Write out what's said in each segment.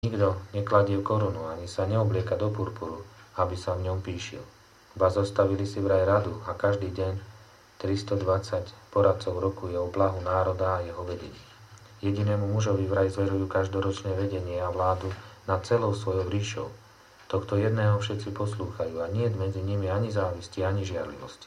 Nikto nekladie korunu, ani sa neoblieka do purpuru, aby sa v ňom píšil. Ba zostavili si vraj radu a každý deň 320 poradcov rokuje o blahu národa a jeho vedení. Jedinému mužovi vraj zverujú každoročné vedenie a vládu nad celou svojou ríšou. Tohto jedného všetci poslúchajú a nie je medzi nimi ani závisti, ani žiarlivosti.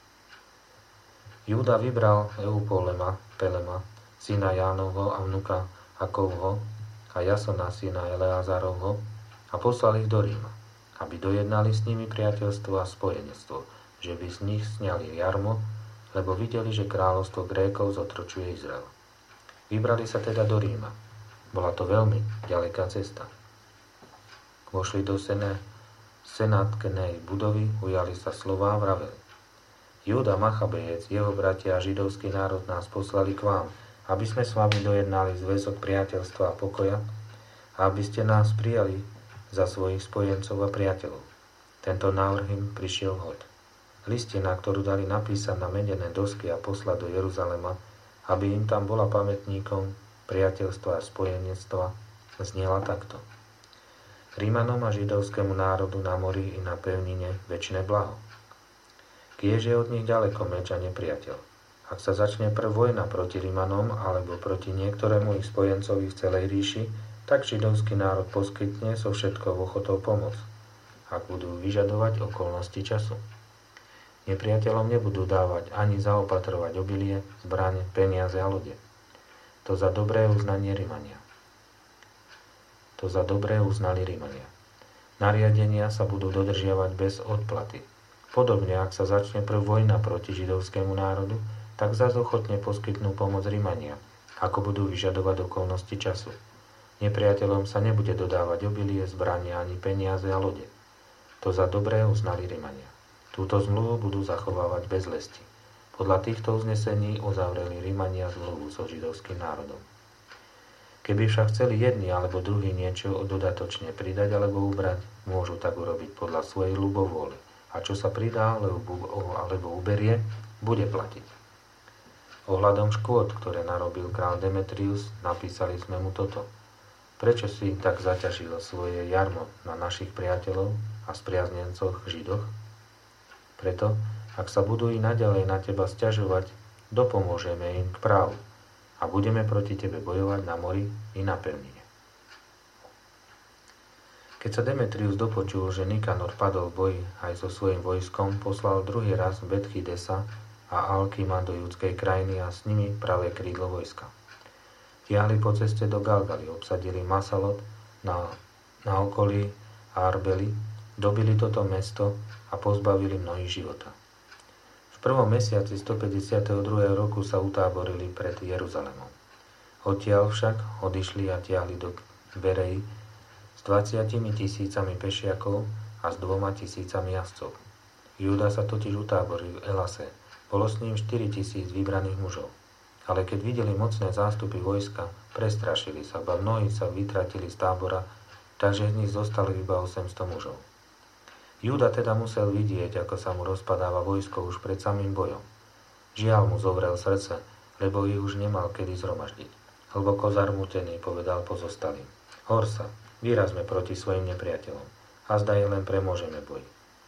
Júda vybral Eupolema, Pelema, syna Jánovho a vnuka Akovho a Jasona, syna Eleazarovho a poslali ich do Ríma, aby dojednali s nimi priateľstvo a spojenectvo, že by z nich sňali jarmo, lebo videli, že kráľovstvo Grékov zotročuje Izrael. Vybrali sa teda do Ríma. Bola to veľmi ďaleká cesta. Vošli do senátkenej budovy, ujali sa slová a vraveli: Júda Machabejec, jeho bratia a židovský národ nás poslali k vám, aby sme s vami dojednali zväzok priateľstva a pokoja a aby ste nás prijali za svojich spojencov a priateľov. Tento návrh im prišiel vhod. Listina, ktorú dali napísať na medené dosky a poslať do Jeruzalema, aby im tam bola pamätníkom priateľstva a spojenectva, zniela takto: Rímanom a židovskému národu na mori i na pevnine večné blaho. Kiež je od nich ďaleko meč a nepriateľ. Ak sa začne prv vojna proti Rímanom alebo proti niektorému ich spojencovi v celej ríši, tak židovský národ poskytne so všetkou ochotou pomoc, ak budú vyžadovať okolnosti času. Nepriateľom nebudú dávať ani zaopatrovať obilie, zbrane, peniaze a lode. To za dobré uznali Rímania. Nariadenia sa budú dodržiavať bez odplaty. Podobne, ak sa začne prv vojna proti židovskému národu, tak zas ochotne poskytnú pomoc Rímania, ako budú vyžadovať okolnosti času. Nepriateľom sa nebude dodávať obilie, zbrania ani peniaze a lode. To za dobré uznali Rímania. Túto zmluvu budú zachovávať bez lesti. Podľa týchto uznesení uzavreli Rímania zmluvu so židovským národom. Keby však chceli jedni alebo druhý niečo dodatočne pridať alebo ubrať, môžu tak urobiť podľa svojej ľubovôle. A čo sa pridá alebo uberie, bude platiť. Ohľadom škôd, ktoré narobil král Demetrius, napísali sme mu toto: Prečo si tak zaťažil svoje jarmo na našich priateľov a spriaznencoch Židoch? Preto, ak sa budú i naďalej na teba sťažovať, dopomôžeme im k právu a budeme proti tebe bojovať na mori i na pevnine. Keď sa Demetrius dopočul, že Nikanor padol v boji aj so svojím vojskom, poslal druhý raz Betchidesa a Alkima do judskej krajiny a s nimi pravé krídlo vojska. Tiahli po ceste do Galgaly, obsadili Masalot na okolí Arbeli, dobili toto mesto a pozbavili mnohých života. V prvom mesiaci 152. roku sa utáborili pred Jeruzalemom. Odtiaľ však odišli a tiahli do Bereji s 20 000 pešiakov a s 2 000 jazdcov. Júda sa totiž utáboril v Elase. Bolo s ním 4 000 vybraných mužov. Ale keď videli mocné zástupy vojska, prestrašili sa, ba mnohí sa vytratili z tábora, takže z nich zostali iba 800 mužov. Júda teda musel vidieť, ako sa mu rozpadáva vojsko už pred samým bojom. Žiaľ mu zovrel srdce, lebo ich už nemal kedy zhromaždiť. Hlboko zarmútený povedal pozostalým: Hor sa, vyrazme proti svojim nepriateľom a zdaj len premôžeme boj.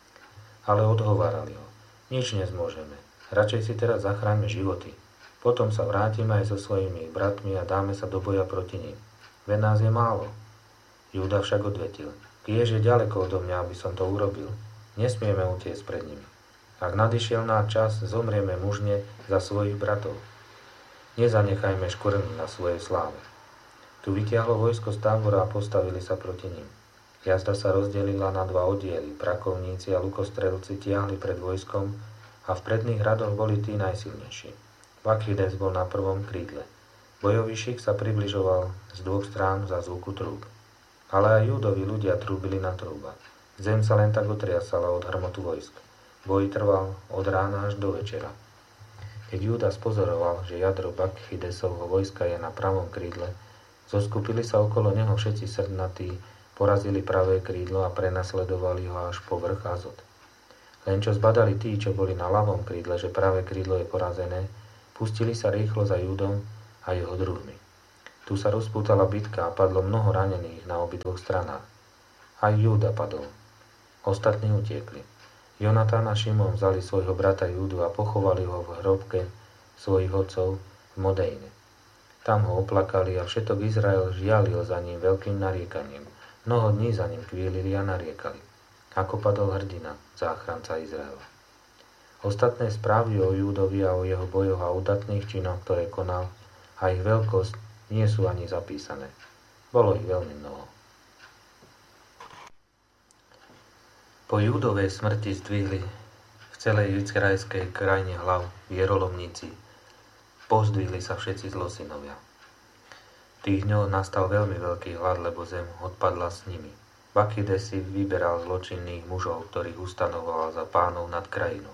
Ale odhovárali ho: Nič nezmôžeme, radšej si teraz zachráňme životy. Potom sa vrátime aj so svojimi bratmi a dáme sa do boja proti nim. Veď nás je málo. Júda však odvetil: Kiež je ďaleko odo mňa, aby som to urobil. Nesmieme utiecť pred nimi. Ak nadišiel náš čas, zomrieme mužne za svojich bratov. Nezanechajme škvrnu na svojej sláve. Tu vytiahlo vojsko z tábora a postavili sa proti ním. Jazda sa rozdelila na 2 oddiely. Prakovníci a lukostrelci tiahli pred vojskom a v predných radoch boli tí najsilnejší. Bakchides bol na prvom krídle. Bojový šik sa približoval z 2 strán za zvuku trúb. Ale aj Júdovi ľudia trúbili na trúbach. Zem sa len tak otriasala od hrmotu vojsk. Boj trval od rána až do večera. Keď Júda spozoroval, že jadro Bakchidesovho vojska je na pravom krídle, zoskupili sa okolo neho všetci srdnatí, porazili pravé krídlo a prenasledovali ho až po vrch Azot. Len čo zbadali tí, čo boli na ľavom krídle, že pravé krídlo je porazené, pustili sa rýchlo za Júdom a jeho druhmi. Tu sa rozpútala bitka a padlo mnoho ranených na obidvoch stranách. Aj Júda padol. Ostatní utiekli. Jonatán a Šimon vzali svojho brata Júdu a pochovali ho v hrobke svojich otcov v Modejne. Tam ho oplakali a všetok Izrael žialil za ním veľkým nariekaním. Mnoho dní za ním kvílili a nariekali. Ako padol hrdina, záchranca Izraela. Ostatné správy o Júdovi a o jeho bojoch a udatných činoch, ktoré konal, a ich veľkosť nie sú ani zapísané. Bolo ich veľmi mnoho. Po Júdovej smrti zdvihli v celej izraelskej krajine hlav vierolomníci. Pozdvihli sa všetci zlosynovia. V tých dňoch nastal veľmi veľký hlad, lebo zem odpadla s nimi. Bakchides si vyberal zločinných mužov, ktorých ustanovoval za pánov nad krajinou.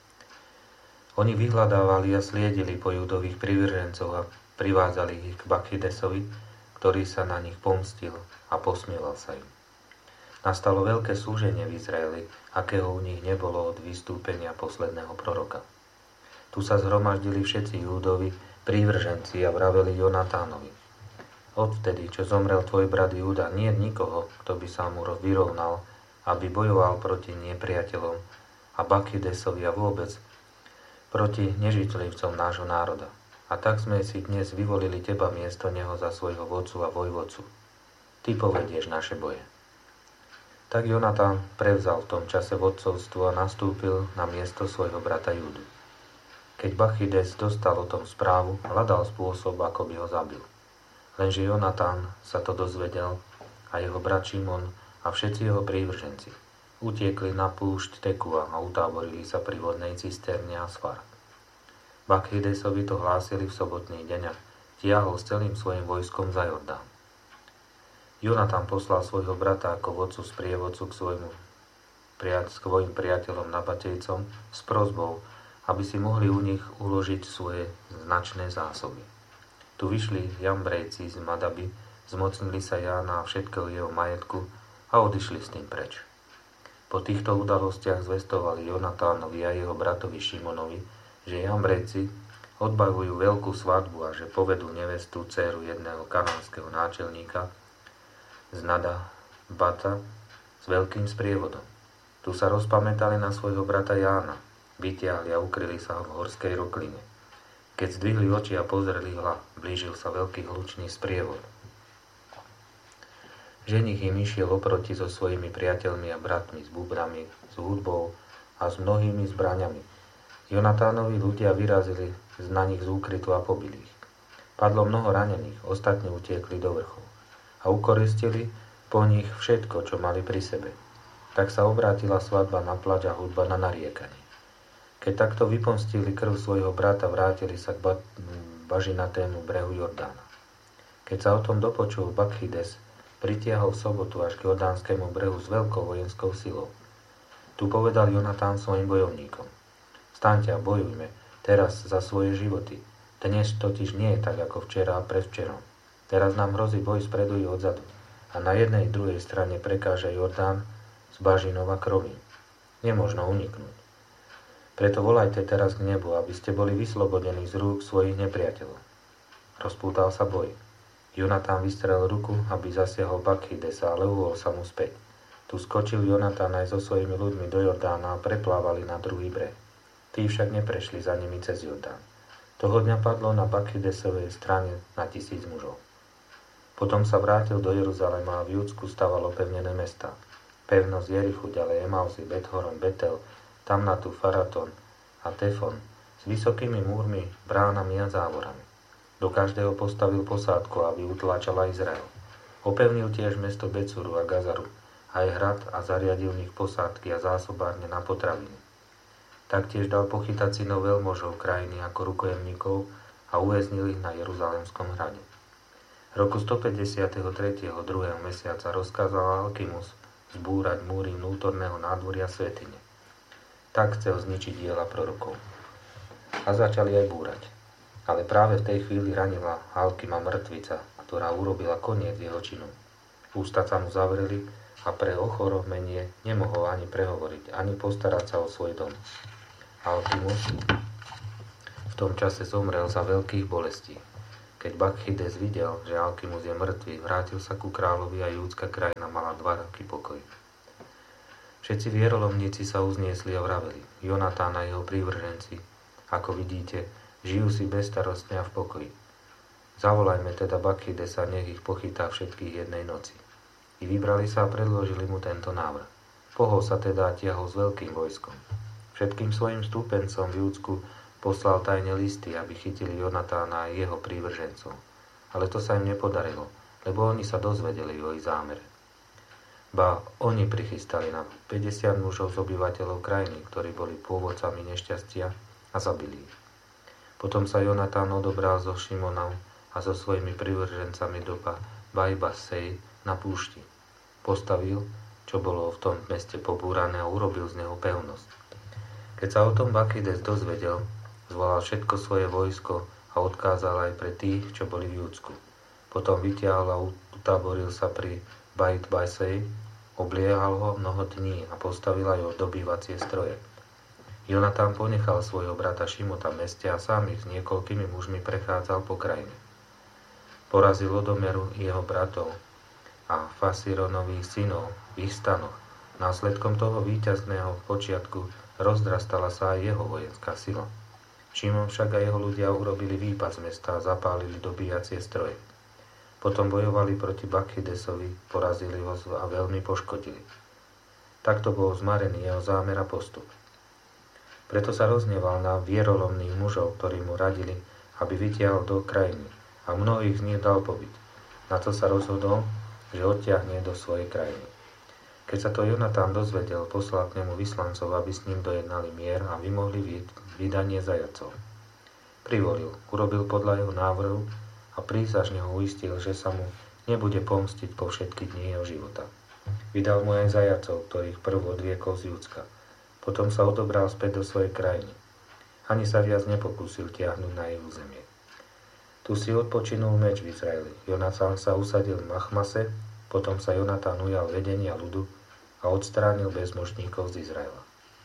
Oni vyhľadávali a sliedili po Júdových privržencov a privádzali ich k Bakchidesovi, ktorý sa na nich pomstil a posmieval sa im. Nastalo veľké súženie v Izraeli, akého u nich nebolo od vystúpenia posledného proroka. Tu sa zhromaždili všetci Júdovi prívrženci a vraveli Jonatánovi: Odvtedy, čo zomrel tvoj brat Júda, nie je nikoho, kto by sa mu vyrovnal, aby bojoval proti nepriateľom a Bakchidesovi a vôbec proti nežitlivcom nášho národa. A tak sme si dnes vyvolili teba miesto neho za svojho vodcu a vojvodcu. Ty povedieš naše boje. Tak Jonatán prevzal v tom čase vodcovstvo a nastúpil na miesto svojho brata Júdu. Keď Bakchides dostal o tom správu, hľadal spôsob, ako by ho zabil. Lenže Jonatán sa to dozvedel a jeho brat Šimon a všetci jeho prívrženci utiekli na púšť Tekua a utáborili sa pri vodnej cisterne Asfar. Bakchidesovi to hlásili v sobotný deň a tiahol s celým svojim vojskom za Jordán. Jonatán poslal svojho brata ako vodcu sprievodcu k svojim priateľom Nabatejcom s prosbou, aby si mohli u nich uložiť svoje značné zásoby. Tu vyšli Jambrejci z Madaby, zmocnili sa Jána a všetkého jeho majetku a odišli s tým preč. Po týchto udalostiach zvestovali Jonatánovi a jeho bratovi Šimonovi, že Jambrejci odbavujú veľkú svadbu a že povedú nevestu, dcéru jedného kanánskeho náčelníka z Nadabata s veľkým sprievodom. Tu sa rozpamätali na svojho brata Jána, vytiahli a ukryli sa v horskej rokline. Keď zdvihli oči a pozreli hľa, blížil sa veľký hlučný sprievod. Ženich im išiel oproti so svojimi priateľmi a bratmi, s búbrami, s hudbou a s mnohými zbraňami. Jonatánovi ľudia vyrazili na nich z úkrytu a pobili ich. Padlo mnoho ranených, ostatní utiekli do vrchu a ukoristili po nich všetko, čo mali pri sebe. Tak sa obrátila svadba na plač a hudba na nariekanie. Keď takto vypomstili krv svojho brata, vrátili sa k bažinatému brehu Jordána. Keď sa o tom dopočul Bakchides, pritiahol v sobotu až k Jordánskemu brehu s veľkou vojenskou silou. Tu povedal Jonatán svojim bojovníkom: Staňte a bojujme teraz za svoje životy. Dnes totiž nie je tak ako včera a predvčerom. Teraz nám hrozí boj spredu i odzadu a na jednej i druhej strane prekáža Jordán z bažinov a krovín. Nemožno uniknúť. Preto volajte teraz k nebu, aby ste boli vyslobodení z rúk svojich nepriateľov. Rozpútal sa boj. Jonatán vystrel ruku, aby zasiahol Bakchidesa, ale uhol sa mu späť. Tu skočil Jonatán aj so svojimi ľuďmi do Jordána a preplávali na druhý breh. Tí však neprešli za nimi cez Jordán. Toho dňa padlo na Bakchidesovej strane na 1000 mužov. Potom sa vrátil do Jeruzalema a v Júdsku stavalo pevnené mestá. Pevnosť Jerichu, ďalej Emauzy, Bethoron, Betel, Tamnatu, Faraton a Tefon s vysokými múrmi, bránami a závorami. Do každého postavil posádku, aby utláčala Izrael. Opevnil tiež mesto Becuru a Gazaru, aj hrad a zariadil v nich posádky a zásobárne na potraviny. Taktiež dal pochytať synov veľmožov krajiny ako rukojemníkov a uväznil ich na Jeruzalemskom hrade. V roku 153. 2. mesiaca rozkázal Alkimus zbúrať múry vnútorného nádvoria svätyne. Tak chcel zničiť diela prorokov. A začali aj búrať. Ale práve v tej chvíli ranila Alkima mŕtvica, ktorá urobila koniec jeho činu. Ústa sa mu zavreli a pre ochoromenie nemohol ani prehovoriť, ani postarať sa o svoj dom. Alkimus v tom čase zomrel za veľkých bolestí. Keď Bakchides videl, že Alkimus je mŕtvý, vrátil sa ku kráľovi a júdska krajina mala 2 roky pokoj. Všetci vierolomníci sa uzniesli a vraveli: Jonatán a jeho prívrženci, ako vidíte, žijú si bezstarostne a v pokoji. Zavolajme teda Bakchidesa, nech ich pochytá všetkých jednej noci. I vybrali sa a predložili mu tento návrh. Pohol sa teda a tiahol s veľkým vojskom. Všetkým svojim stúpencom v Júdsku poslal tajne listy, aby chytili Jonatána a jeho prívržencov. Ale to sa im nepodarilo, lebo oni sa dozvedeli o ich zámere. Ba oni prichystali na 50 mužov z obyvateľov krajiny, ktorí boli pôvodcami nešťastia, a zabili ich. Potom sa Jonatán odobral so Šimonom a so svojimi privržencami do Bajbasej na púšti. Postavil, čo bolo v tom meste pobúrané, a urobil z neho pevnosť. Keď sa o tom Bakchides dozvedel, zvolal všetko svoje vojsko a odkázal aj pre tých, čo boli v Júdsku. Potom vytiahol a utáboril sa pri Bajbasej, obliehal ho mnoho dní a postavil aj dobývacie stroje. Jonatán ponechal svojho brata Šimota v meste a sám ich s niekoľkými mužmi prechádzal po krajine. Porazil Odomeru jeho bratov a Fasironových synov v ich stanoch. Následkom toho víťazného počiatku rozdrastala sa aj jeho vojenská sila. Šimon však a jeho ľudia urobili výpad z mesta a zapálili dobíjacie stroje. Potom bojovali proti Bakchidesovi, porazili ho a veľmi poškodili. Takto bol zmarený jeho zámer a postup. Preto sa rozneval na vierolomných mužov, ktorí mu radili, aby vytiahol do krajiny, a mnohých z nich dal pobyt. Na to sa rozhodol, že odtiahne do svojej krajiny. Keď sa to Jonatán dozvedel, poslal k nemu vyslancov, aby s ním dojednali mier a vymohli vydanie zajatcov. Privolil, urobil podľa jeho návrhu a prísažne ho uistil, že sa mu nebude pomstiť po všetky dni jeho života. Vydal mu aj zajacov, ktorých prv odviekol z Júdska. Potom sa odobral späť do svojej krajiny. Ani sa viac nepokúsil tiahnuť na ich územie. Tu si odpočinul meč v Izraeli. Jonatán sa usadil v Machmase, potom sa Jonatán ujal vedenia ľudu a odstránil bezmožníkov z Izraela.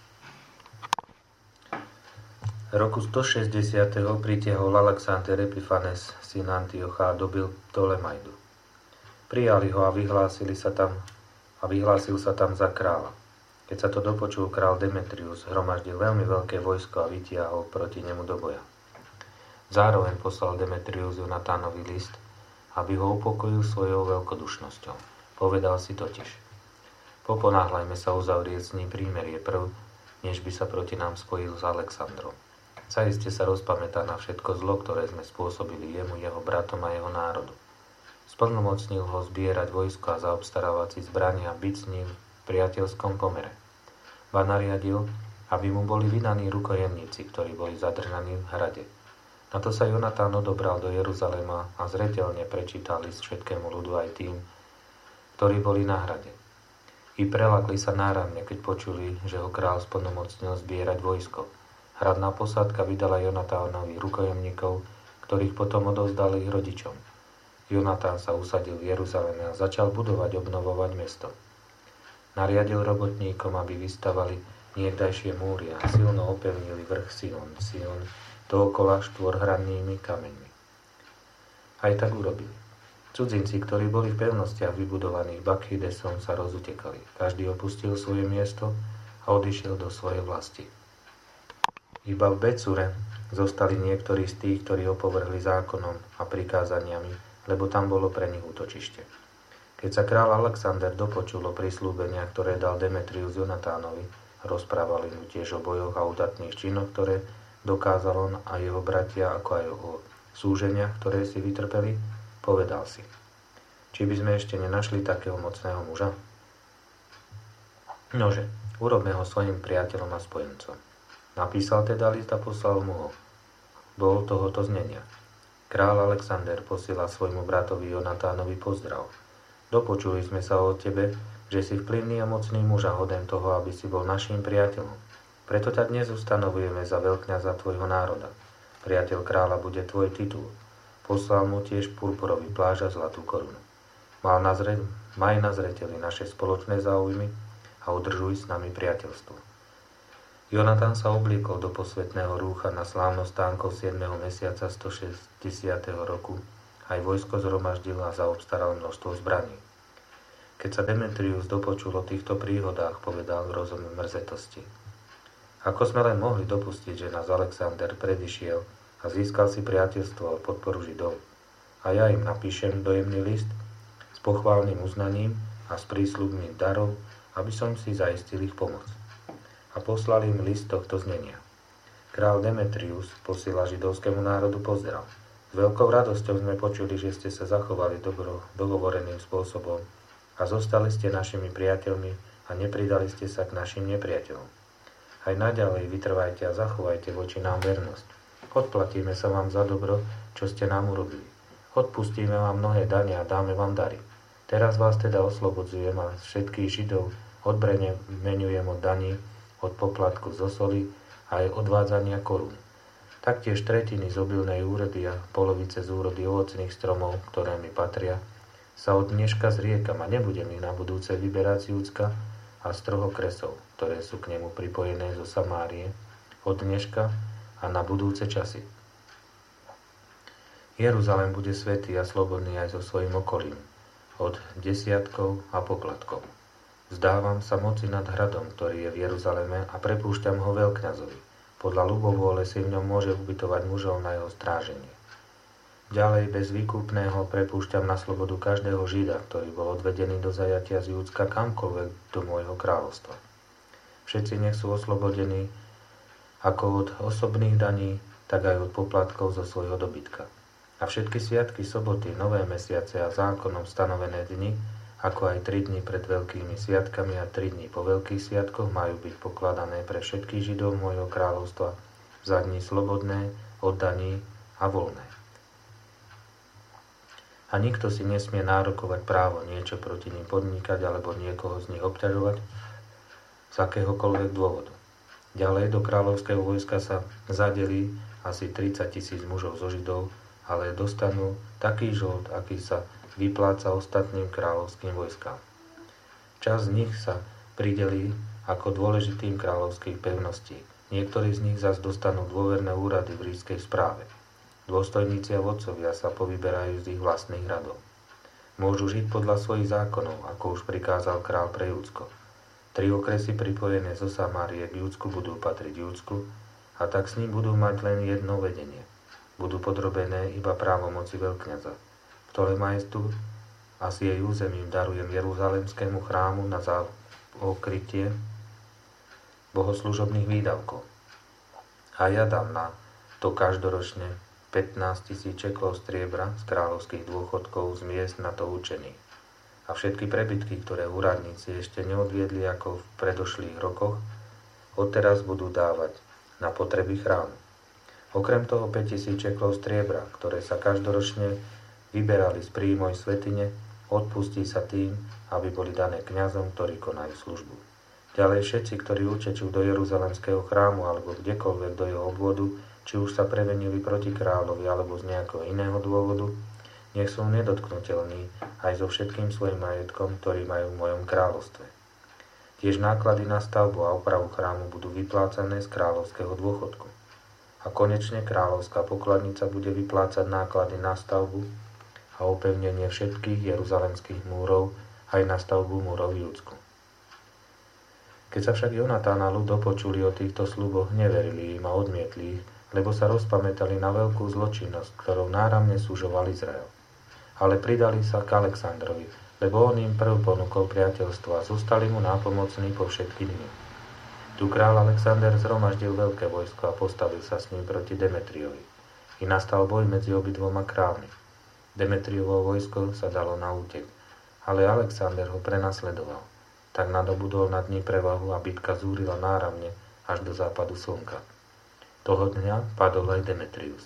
Roku 160. pritiahol Alexander Epiphanes, syn Antiocha, a dobil Ptolemaidu. Prijali ho a vyhlásil sa tam za kráľa. Keď sa to dopočul král Demetrius, hromaždil veľmi veľké vojsko a vytiahol proti nemu do boja. Zároveň poslal Demetrius Jonatánovi list, aby ho upokojil svojou veľkodušnosťou. Povedal si totiž: Poponáhľajme sa uzavrieť s ním prímerie prv, než by sa proti nám spojil s Alexandrom. Zaiste sa rozpamätá na všetko zlo, ktoré sme spôsobili jemu, jeho bratom a jeho národu. Splnomocnil ho zbierať vojsko a zaobstarávať si zbrania a byť s ním v priateľskom pomere. Ba nariadil, aby mu boli vydaní rukojemníci, ktorí boli zadržaní v hrade. Na to sa Jonatán odobral do Jeruzalema a zreteľne prečítal list všetkému ľudu, aj tým, ktorí boli na hrade. I prelakli sa náramne, keď počuli, že ho kráľ splnomocnil zbierať vojsko. Hradná posádka vydala Jonatánovi rukojemníkov, ktorých potom odovzdal ich rodičom. Jonatán sa usadil v Jeruzaleme a začal budovať, obnovovať mesto. Nariadil robotníkom, aby vystavali niekdajšie múry a silno opevnili vrch Sion dookola štvorhrannými kameňmi. Aj tak urobili. Cudzinci, ktorí boli v pevnostiach vybudovaných Bakchidesom, sa rozutekali. Každý opustil svoje miesto a odišiel do svojej vlasti. Iba v Becure zostali niektorí z tých, ktorí opovrhli zákonom a prikázaniami, lebo tam bolo pre nich útočište. Keď sa kráľ Alexander dopočul o prislúbeniach, ktoré dal Demetrius Jonatánovi, rozprávali mu tiež o bojoch a udatných činoch, ktoré dokázal on a jeho bratia, ako aj o súženiach, ktoré si vytrpeli, povedal si: Či by sme ešte nenašli takého mocného muža? Nože, urobme ho svojim priateľom a spojencom. Napísal teda list a poslal mu ho. Bol tohoto znenia: Král Alexander posiela svojmu bratovi Jonatánovi pozdrav. Dopočuli sme sa o tebe, že si vplyvný a mocný muž a hoden toho, aby si bol naším priateľom. Preto ťa dnes ustanovujeme za veľkňaza tvojho národa. Priateľ kráľa bude tvoj titul. Poslal mu tiež purpurový plášť a zlatú korunu. Maj na zreteli naše spoločné záujmy a udržuj s nami priateľstvo. Jonatan sa obliekol do posvätného rúcha na slávnostánkov 7. mesiaca 160. roku. Aj vojsko zhromaždil a zaobstaral množstvo zbraní. Keď sa Demetrius dopočul o týchto príhodách, povedal v rozum mrzetosti. Ako sme len mohli dopustiť, že nás Alexander predišiel a získal si priateľstvo a podporu Židov. A ja im napíšem dojemný list s pochválnym uznaním a s prísľubným darov, aby som si zaistil ich pomoc. A poslal im list tohto znenia. Král Demetrius posiela židovskému národu pozdrav. S veľkou radosťou sme počuli, že ste sa zachovali dohovoreným spôsobom a zostali ste našimi priateľmi a nepridali ste sa k našim nepriateľom. Aj naďalej vytrvajte a zachovajte voči nám vernosť. Odplatíme sa vám za dobro, čo ste nám urobili. Odpustíme vám mnohé dane a dáme vám dary. Teraz vás teda oslobodzujem a všetkých Židov odbremeňujem od daní, od poplatku zo soli a aj odvádzania korún. Taktiež tretiny z obilnej úrody a polovice z úrody ovocných stromov, ktoré mi patria, sa od dneška zriekam a nebudem ich na budúce vyberať z Júdska a z troch okresov, ktoré sú k nemu pripojené zo Samárie, od dneška a na budúce časy. Jeruzalém bude svätý a slobodný aj so svojím okolím, od desiatkov a poplatkov. Vzdávam sa moci nad hradom, ktorý je v Jeruzaleme a prepúšťam ho veľkňazovi. Podľa ľubovôle si v ňom môže ubytovať mužov na jeho stráženie. Ďalej bez výkupného prepúšťam na slobodu každého Žida, ktorý bol odvedený do zajatia z Júdska kamkoľvek do môjho kráľovstva. Všetci nech sú oslobodení ako od osobných daní, tak aj od poplatkov zo svojho dobytka. A všetky sviatky, soboty, nové mesiace a zákonom stanovené dni, ako aj 3 dni pred veľkými sviatkami a 3 dni po veľkých sviatkoch majú byť pokladané pre všetkých Židov môjho kráľovstva za dni slobodné, oddaní a voľné. A nikto si nesmie nárokovať právo niečo proti nim podnikať alebo niekoho z nich obťažovať z akéhokoľvek dôvodu. Ďalej do kráľovského vojska sa zadelí asi 30 000 mužov zo Židov, ale dostanú taký žold, aký sa vypláca ostatným kráľovským vojskám. Časť z nich sa pridelí ako dôležitým kráľovských pevností. Niektorí z nich zas dostanú dôverné úrady v ríšskej správe. Dôstojníci a vodcovia sa povyberajú z ich vlastných radov. Môžu žiť podľa svojich zákonov, ako už prikázal král pre Júdsko. 3 okresy pripojené zo Samárie k Júdsku budú patriť Júdsku a tak s ním budú mať len jedno vedenie. Budú podrobené iba právomoci veľkňaza. Ktoré majestu a s jej územím darujem Jeruzalemskému chrámu na okrytie bohoslužobných výdavkov. A ja dám na to každoročne 15 000 čeklov striebra z kráľovských dôchodkov z miest na to určených. A všetky prebytky, ktoré úradníci ešte neodviedli ako v predošlých rokoch, odteraz budú dávať na potreby chrámu. Okrem toho 5 000 čeklov striebra, ktoré sa každoročne vyberali z príjmov svätyne, odpustí sa tým, aby boli dané kňazom, ktorí konajú službu. Ďalej všetci, ktorí utečú do Jeruzalemského chrámu alebo kdekoľvek do jeho obvodu, či už sa prevenili proti kráľovi alebo z nejakého iného dôvodu, nech sú nedotknutelní aj so všetkým svojim majetkom, ktorý majú v mojom kráľovstve. Tiež náklady na stavbu a opravu chrámu budú vyplácané z kráľovského dôchodku. A konečne kráľovská pokladnica bude vyplácať náklady na stavbu a opevnenie všetkých jeruzalemských múrov aj na stavbu múrov v Júdsku. Keď sa však Jonatán a ľud dopočuli o týchto sľuboch, neverili im a odmietli ich, lebo sa rozpamätali na veľkú zločinnosť, ktorou náramne súžoval Izrael. Ale pridali sa k Alexandrovi, lebo on im prv ponúkol priateľstvo a zostali mu nápomocní po všetky dni. Tu kráľ Alexander zhromaždil veľké vojsko a postavil sa s ním proti Demetriovi. I nastal boj medzi obidvoma kráľmi. Demetriovo vojsko sa dalo na útek, ale Alexander ho prenasledoval. Tak nadobudol nad ním prevahu a bitka zúrila náramne až do západu slnka. Toho dňa padol aj Demetrius.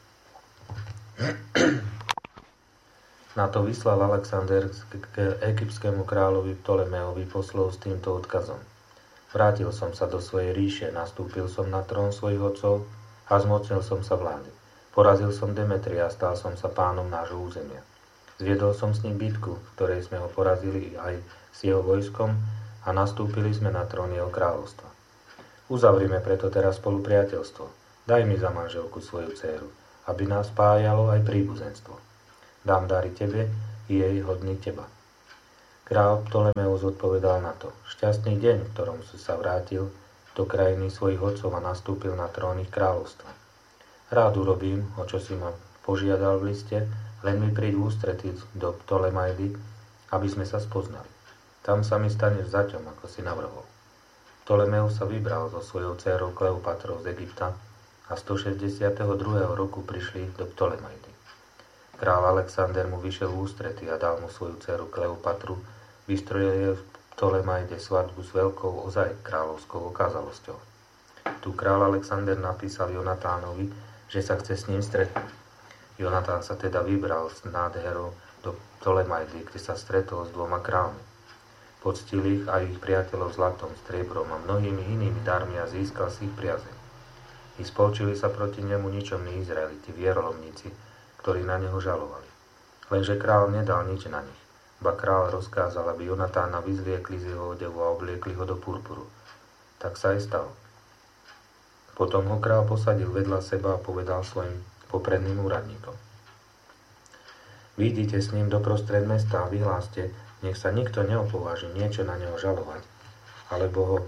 Na to vyslal Alexander k egyptskému kráľovi Ptolemeovi poslov s týmto odkazom. Vrátil som sa do svojej ríše, nastúpil som na trón svojich otcov a zmocnil som sa vlády. Porazil som Demetria a stal som sa pánom nášho územia. Zviedol som s ním bitku, v ktorej sme ho porazili aj s jeho vojskom a nastúpili sme na trón jeho kráľovstva. Uzavrime preto teraz spolu priateľstvo. Daj mi za manželku svoju dcéru, aby nás spájalo aj príbuzenstvo. Dám dary tebe i jej hodný teba. Král Ptolemeus odpovedal na to: Šťastný deň, v ktorom si sa vrátil do krajiny svojich otcov a nastúpil na trón ich kráľovstva. Rád urobím, o čo si ma požiadal v liste, len mi príď v ústrety do Ptolemaidy, aby sme sa spoznali. Tam sa mi staneš zaťom, ako si navrhol. Ptolemeus sa vybral so svojou dcérou Kleopatrou z Egypta a 162. roku prišli do Ptolemaidy. Král Alexander mu vyšiel v ústrety a dal mu svoju dcéru Kleopatru, vystrojil jej v Ptolemaide svadbu s veľkou ozaj kráľovskou okázalosťou. Tu král Alexander napísal Jonatánovi, že sa chce s ním stretnúť. Jonatán sa teda vybral s nádherou do Ptolemaidy, kde sa stretol s dvoma kráľmi. Poctil ich a ich priateľov zlatom, striebrom a mnohými inými darmi a získal si ich priazeň. I spolčili sa proti nemu ničomní Izraeliti, vierolomníci, ktorí na neho žalovali. Lenže král nedal nič na nich. Ba král rozkázal, aby Jonatána vyzliekli z jeho odevu a obliekli ho do purpuru. Tak sa aj stalo. Potom ho král posadil vedľa seba a povedal svojim popredným úradníkom: Výjdite s ním doprostred mesta a vyhláste, nech sa nikto neopováži niečo na neho žalovať, alebo ho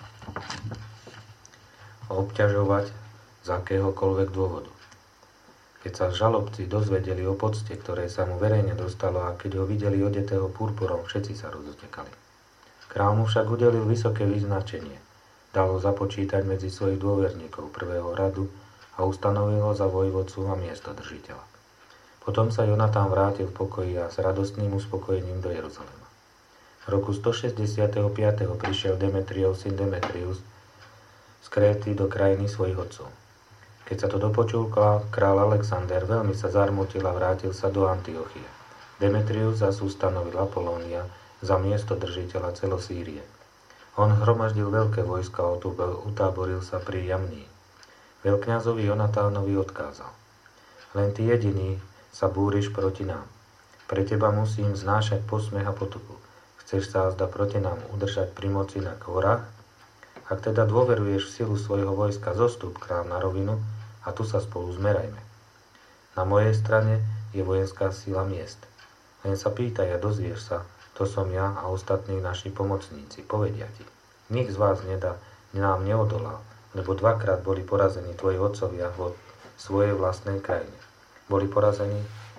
obťažovať z akéhokoľvek dôvodu. Keď sa žalobci dozvedeli o pocte, ktoré sa mu verejne dostalo, a keď ho videli odetého purpurom, všetci sa rozutekali. Král mu však udelil vysoké vyznačenie. Dal ho započítať medzi svojich dôverníkov prvého radu a ustanovil ho za vojvodcu a miestodržiteľa. Potom sa Jonatán vrátil v pokoji a s radostným uspokojením do Jeruzalema. V roku 165. prišiel Demetriov syn Demetrius z Kréty do krajiny svojich otcov. Keď sa to dopočul král Alexander, veľmi sa zarmutil a vrátil sa do Antiochie. Demetrius zas ustanovil Apolónia za miesto držiteľa celosýrie. On hromaždil veľké vojska a utáboril sa pri Jamnii. Veľkňazovi Jonatánovi odkázal: Len ty jediný sa búriš proti nám. Pre teba musím znášať posmech a potupu. Chceš sa azda proti nám udržať pri moci na horách? Ak teda dôveruješ v silu svojho vojska, zostup k nám na rovinu a tu sa spolu zmerajme. Na mojej strane je vojenská sila miest. Len sa pýtaj a dozvieš sa, to som ja a ostatní naši pomocníci, povedia ti. Nik z vás nám neodolal, lebo dvakrát boli porazení tvoji otcovia vo svojej vlastnej krajine. Boli porazení.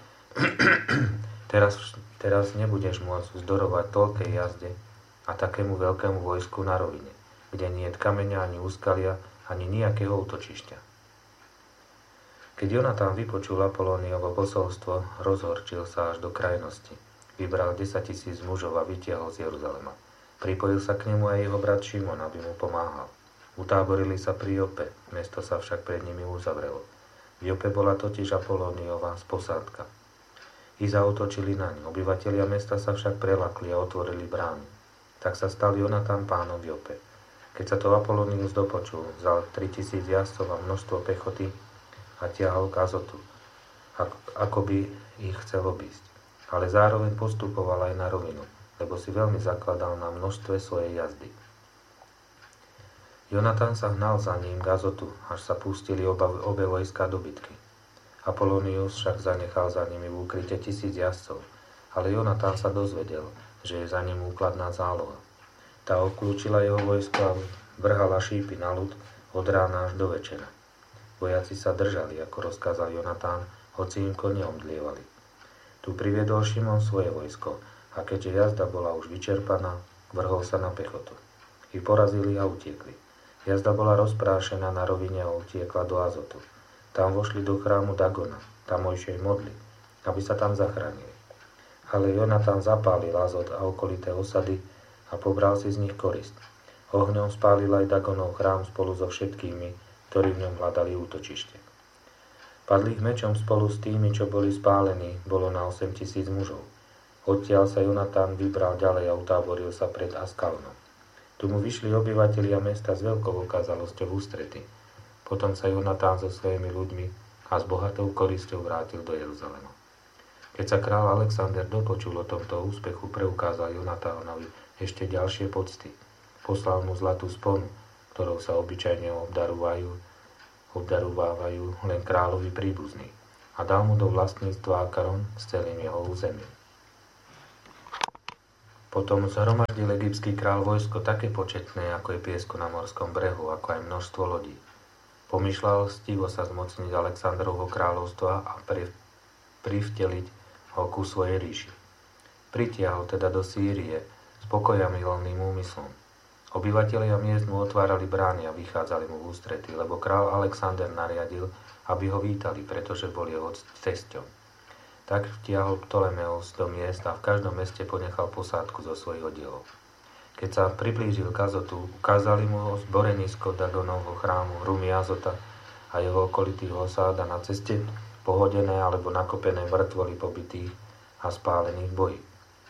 Teraz nebudeš môcť vzdorovať toľkej jazde a takému veľkému vojsku na rovine, kde nie je kameňa ani úskalia, ani nejakého útočišťa. Keď Jonatán vypočul Apolóniovo posolstvo, rozhorčil sa až do krajnosti. Vybral 10 000 mužov a vytiahol z Jeruzalema. Pripojil sa k nemu aj jeho brat Šimon, aby mu pomáhal. Utáborili sa pri Jope, mesto sa však pred nimi uzavrelo. V Jope bola totiž Apolóniova posádka. I zaútočili naň. Obyvatelia mesta sa však prelakli a otvorili brány. Tak sa stal Jonatán pánom v Jope. Keď sa to Apolónius dopočul, vzal 3000 jazdcov a množstvo pechoty a ťahal k Azotu, ako by ich chcel obísť. Ale zároveň postupoval aj na rovinu, lebo si veľmi zakladal na množstve svojej jazdy. Jonatán sa hnal za ním k Azotu, až sa pustili obe vojska do bitky. Apolónius však zanechal za nimi v úkryte 1000 jazdcov, ale Jonatán sa dozvedel, že je za ním úkladná záloha. Tá obklúčila jeho vojsko a vrhala šípy na ľud od rána až do večera. Vojaci sa držali, ako rozkázal Jonatán, hoci im kone omdlievali. Tu priviedol Šimon svoje vojsko a keďže jazda bola už vyčerpaná, vrhol sa na pechotu. Ich porazili a utiekli. Jazda bola rozprášená na rovine a utiekla do Azotu. Tam vošli do chrámu Dagona, tamojšej modly, aby sa tam zachránili. Ale Jonatán zapálil Azot a okolité osady a pobral si z nich korist. Ohňom spálil aj Dagonov chrám spolu so všetkými, ktorí v ňom hľadali útočište. Padlých mečom spolu s tými, čo boli spálení, bolo na 8 000 mužov. Odtiaľ sa Jonatán vybral ďalej a utáboril sa pred Askalonom. Tu mu vyšli obyvatelia mesta s veľkou okázalosťou v ústrety. Potom sa Jonatán so svojimi ľuďmi a s bohatou korisťou vrátil do Jeruzalema. Keď sa král Alexander dopočul o tomto úspechu, preukázal Jonatánovi ešte ďalšie pocty. Poslal mu zlatú sponu ktorou sa obyčajne obdarovávajú len kráľovi príbuzní, a dal mu do vlastníctva Akaron s celým jeho územím. Potom zhromaždil egyptský kráľ vojsko také početné, ako je piesku na morskom brehu, ako aj množstvo lodí. Pomýšľal stivo sa zmocniť Alexandrovho kráľovstva a privteliť ho ku svojej ríši. Pritiahol teda do Sýrie s pokojamilným úmyslom. Obyvatelia miest mu otvárali brány a vychádzali mu v ústrety, lebo král Alexander nariadil, aby ho vítali, pretože bol jeho cesťom. Tak vtiahol Ptolemeus do miest a v každom meste ponechal posádku zo svojich oddielov. Keď sa priblížil k Azotu, ukázali mu zborenisko Dagonovho chrámu, hrumy Azota a jeho okolitých osád a na ceste pohodené alebo nakopené mŕtvoly pobitých a spálených v boji.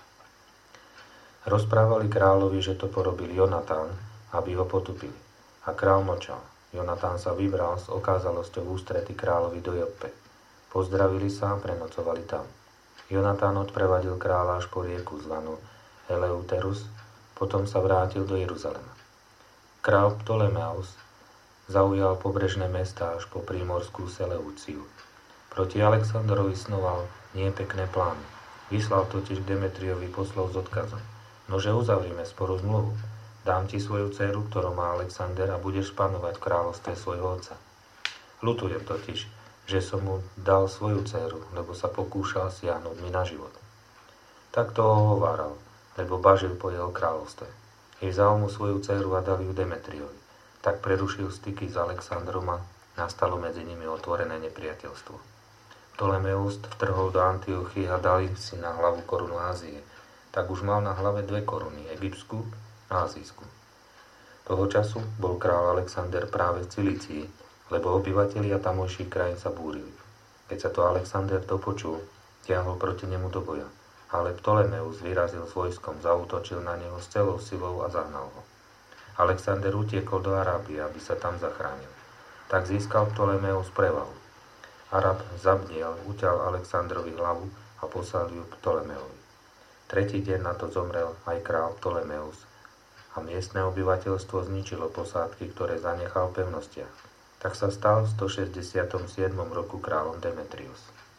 Rozprávali kráľovi, že to porobil Jonatán, aby ho potupili. A kráľ mlčal. Jonatán sa vybral s okázalosťou v ústrety kráľovi do Joppe. Pozdravili sa a prenocovali tam. Jonatán odprevadil kráľa až po rieku zvanú Eleuterus, potom sa vrátil do Jeruzalema. Král Ptolemeus zaujal pobrežné mestá až po prímorskú Seleuciu. Proti Alexandrovi snoval nepekné plány. Vyslal totiž Demetriovi poslov s odkazom: nože uzavrime sporu zmluvu. Dám ti svoju dceru, ktorú má Alexander, a budeš panovať v kráľovstve svojho otca. Ľutujem totiž, že som mu dal svoju dceru, lebo sa pokúšal siahnuť mi na život. Tak to ohováral, lebo bažil po jeho kráľovstve. Vzal mu svoju dceru a dal ju Demetriovi. Tak prerušil styky s Alexandrom a nastalo medzi nimi otvorené nepriateľstvo. Ptolemeus vtrhol do Antiochie a dal si na hlavu korunu Ázie. Tak už mal na hlave 2 koruny, egyptskú a azijskú. Toho času bol král Alexander práve v Cilícii, lebo obyvatelia tamojších krajín sa búrili. Keď sa to Alexander dopočul, tiahol proti nemu do boja, ale Ptolemeus vyrazil s vojskom, zaútočil na neho s celou silou a zahnal ho. Alexander utiekol do Arábie, aby sa tam zachránil. Tak získal Ptolemeus prevahu. Arab zabdiel, uťal Alexandrovi hlavu a poslal ju Ptolemeovi. Tretí deň na to zomrel aj král Ptolemeus a miestne obyvateľstvo zničilo posádky, ktoré zanechal v pevnostiach. Tak sa stal v 167. roku kráľom Demetrius.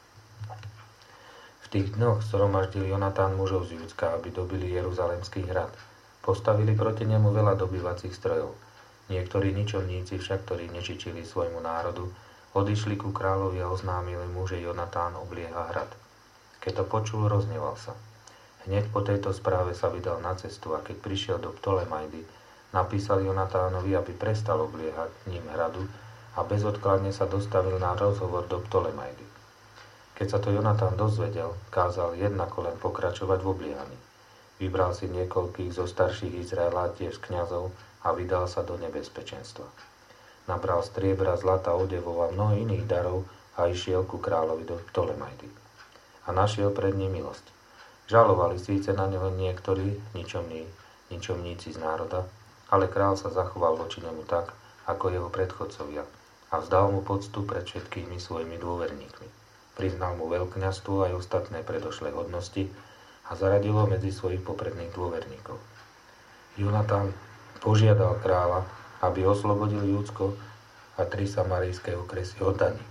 V tých dňoch zhromaždil Jonatán mužov z Judska, aby dobili Jeruzalemský hrad. Postavili proti nemu veľa dobývacích strojov. Niektorí ničovníci však, ktorí nečičili svojmu národu, odišli ku kráľovi a oznámili mu, že Jonatán oblieha hrad. Keď to počul, rozneval sa. Hneď po tejto správe sa vydal na cestu a keď prišiel do Ptolemaidy, napísal Jonatánovi, aby prestal obliehať ním hradu a bezodkladne sa dostavil na rozhovor do Ptolemaidy. Keď sa to Jonatán dozvedel, kázal jednako len pokračovať v obliehaní. Vybral si niekoľkých zo starších Izraelátiev z kňazov a vydal sa do nebezpečenstva. Nabral striebra, zlata, odevov a mnoho iných darov a išiel ku kráľovi do Ptolemaidy. A našiel pred ním milosť. Žalovali síce na neho niektorí ničomníci z národa, ale král sa zachoval voči nemu tak, ako jeho predchodcovia, a vzdal mu poctu pred všetkými svojimi dôverníkmi. Priznal mu veľkňazstvo aj ostatné predošlé hodnosti a zaradil ho medzi svojich popredných dôverníkov. Jonatán požiadal kráľa, aby oslobodil Júdsko a 3 samarijské okresy od daní.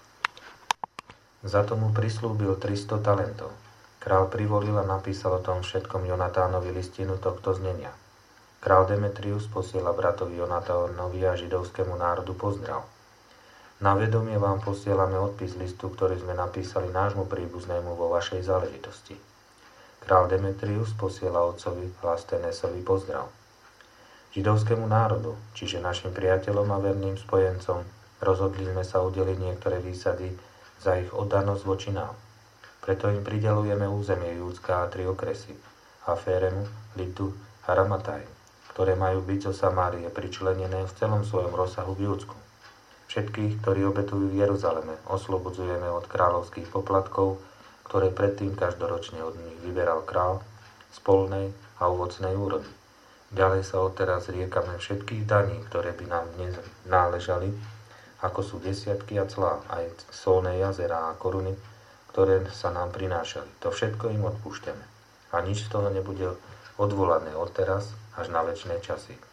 Za to mu prislúbil 300 talentov. Král privolil a napísal o tom všetkom Jonatánovi listinu tohto znenia. Král Demetrius posiela bratovi Jonatánovi a židovskému národu pozdrav. Na vedomie vám posielame odpis listu, ktorý sme napísali nášmu príbuznému vo vašej záležitosti. Král Demetrius posiela otcovi Lastenesovi pozdrav. Židovskému národu, čiže našim priateľom a verným spojencom, rozhodli sme sa udeliť niektoré výsady za ich oddanosť voči nám. Preto im prideľujeme územie Júdska a 3 okresy, Aféremu, Lidu a Ramataj, ktoré majú byť zo Samárie pričlenené v celom svojom rozsahu v Júdsku. Všetkých, ktorí obetujú v Jeruzaleme, oslobodzujeme od kráľovských poplatkov, ktoré predtým každoročne od nich vyberal král, z polnej a ovocnej úrody. Ďalej sa odteraz riekame všetkých daní, ktoré by nám dnes náležali, ako sú desiatky a clá, aj solné jazerá a koruny, ktoré sa nám prinášali. To všetko im odpúšťame. A nič z toho nebude odvolané odteraz až na večné časy.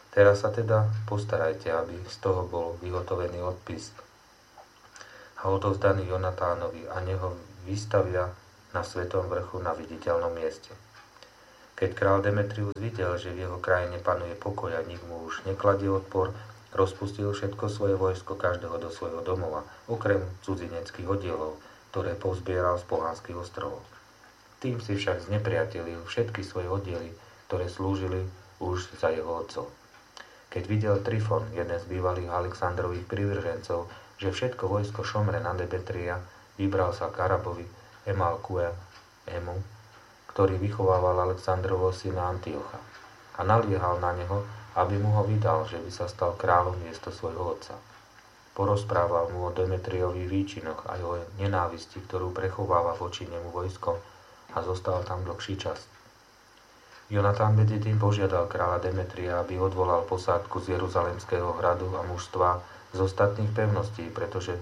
Teraz sa teda postarajte, aby z toho bol vyhotovený odpis a odovzdaný Jonatánovi a neho vystavia na svetom vrchu na viditeľnom mieste. Keď král Demetrius videl, že v jeho krajine panuje pokoj a nik mu už nekladie odpor, rozpustil všetko svoje vojsko, každého do svojho domova, okrem cudzineckých oddielov, ktoré pozbieral z pohanských ostrovov. Tým si však znepriatelil všetky svoje oddiely, ktoré slúžili už za jeho otcov. Keď videl Trifon, jeden z bývalých Alexandrových privržencov, že všetko vojsko šomre na Demetria, vybral sa k Arabovi Emalkuemu, ktorý vychovával Alexandrovo syna Antiocha, a naliehal na neho, aby mu ho vydal, že by sa stal kráľom miesto svojho otca. Porozprával mu o Demetriových výčinoch a o nenávisti, ktorú prechováva voči nemu vojsko, a zostal tam dlhší čas. Jonatán medzi tým požiadal kráľa Demetria, aby odvolal posádku z Jeruzalemského hradu a mužstva z ostatných pevností, pretože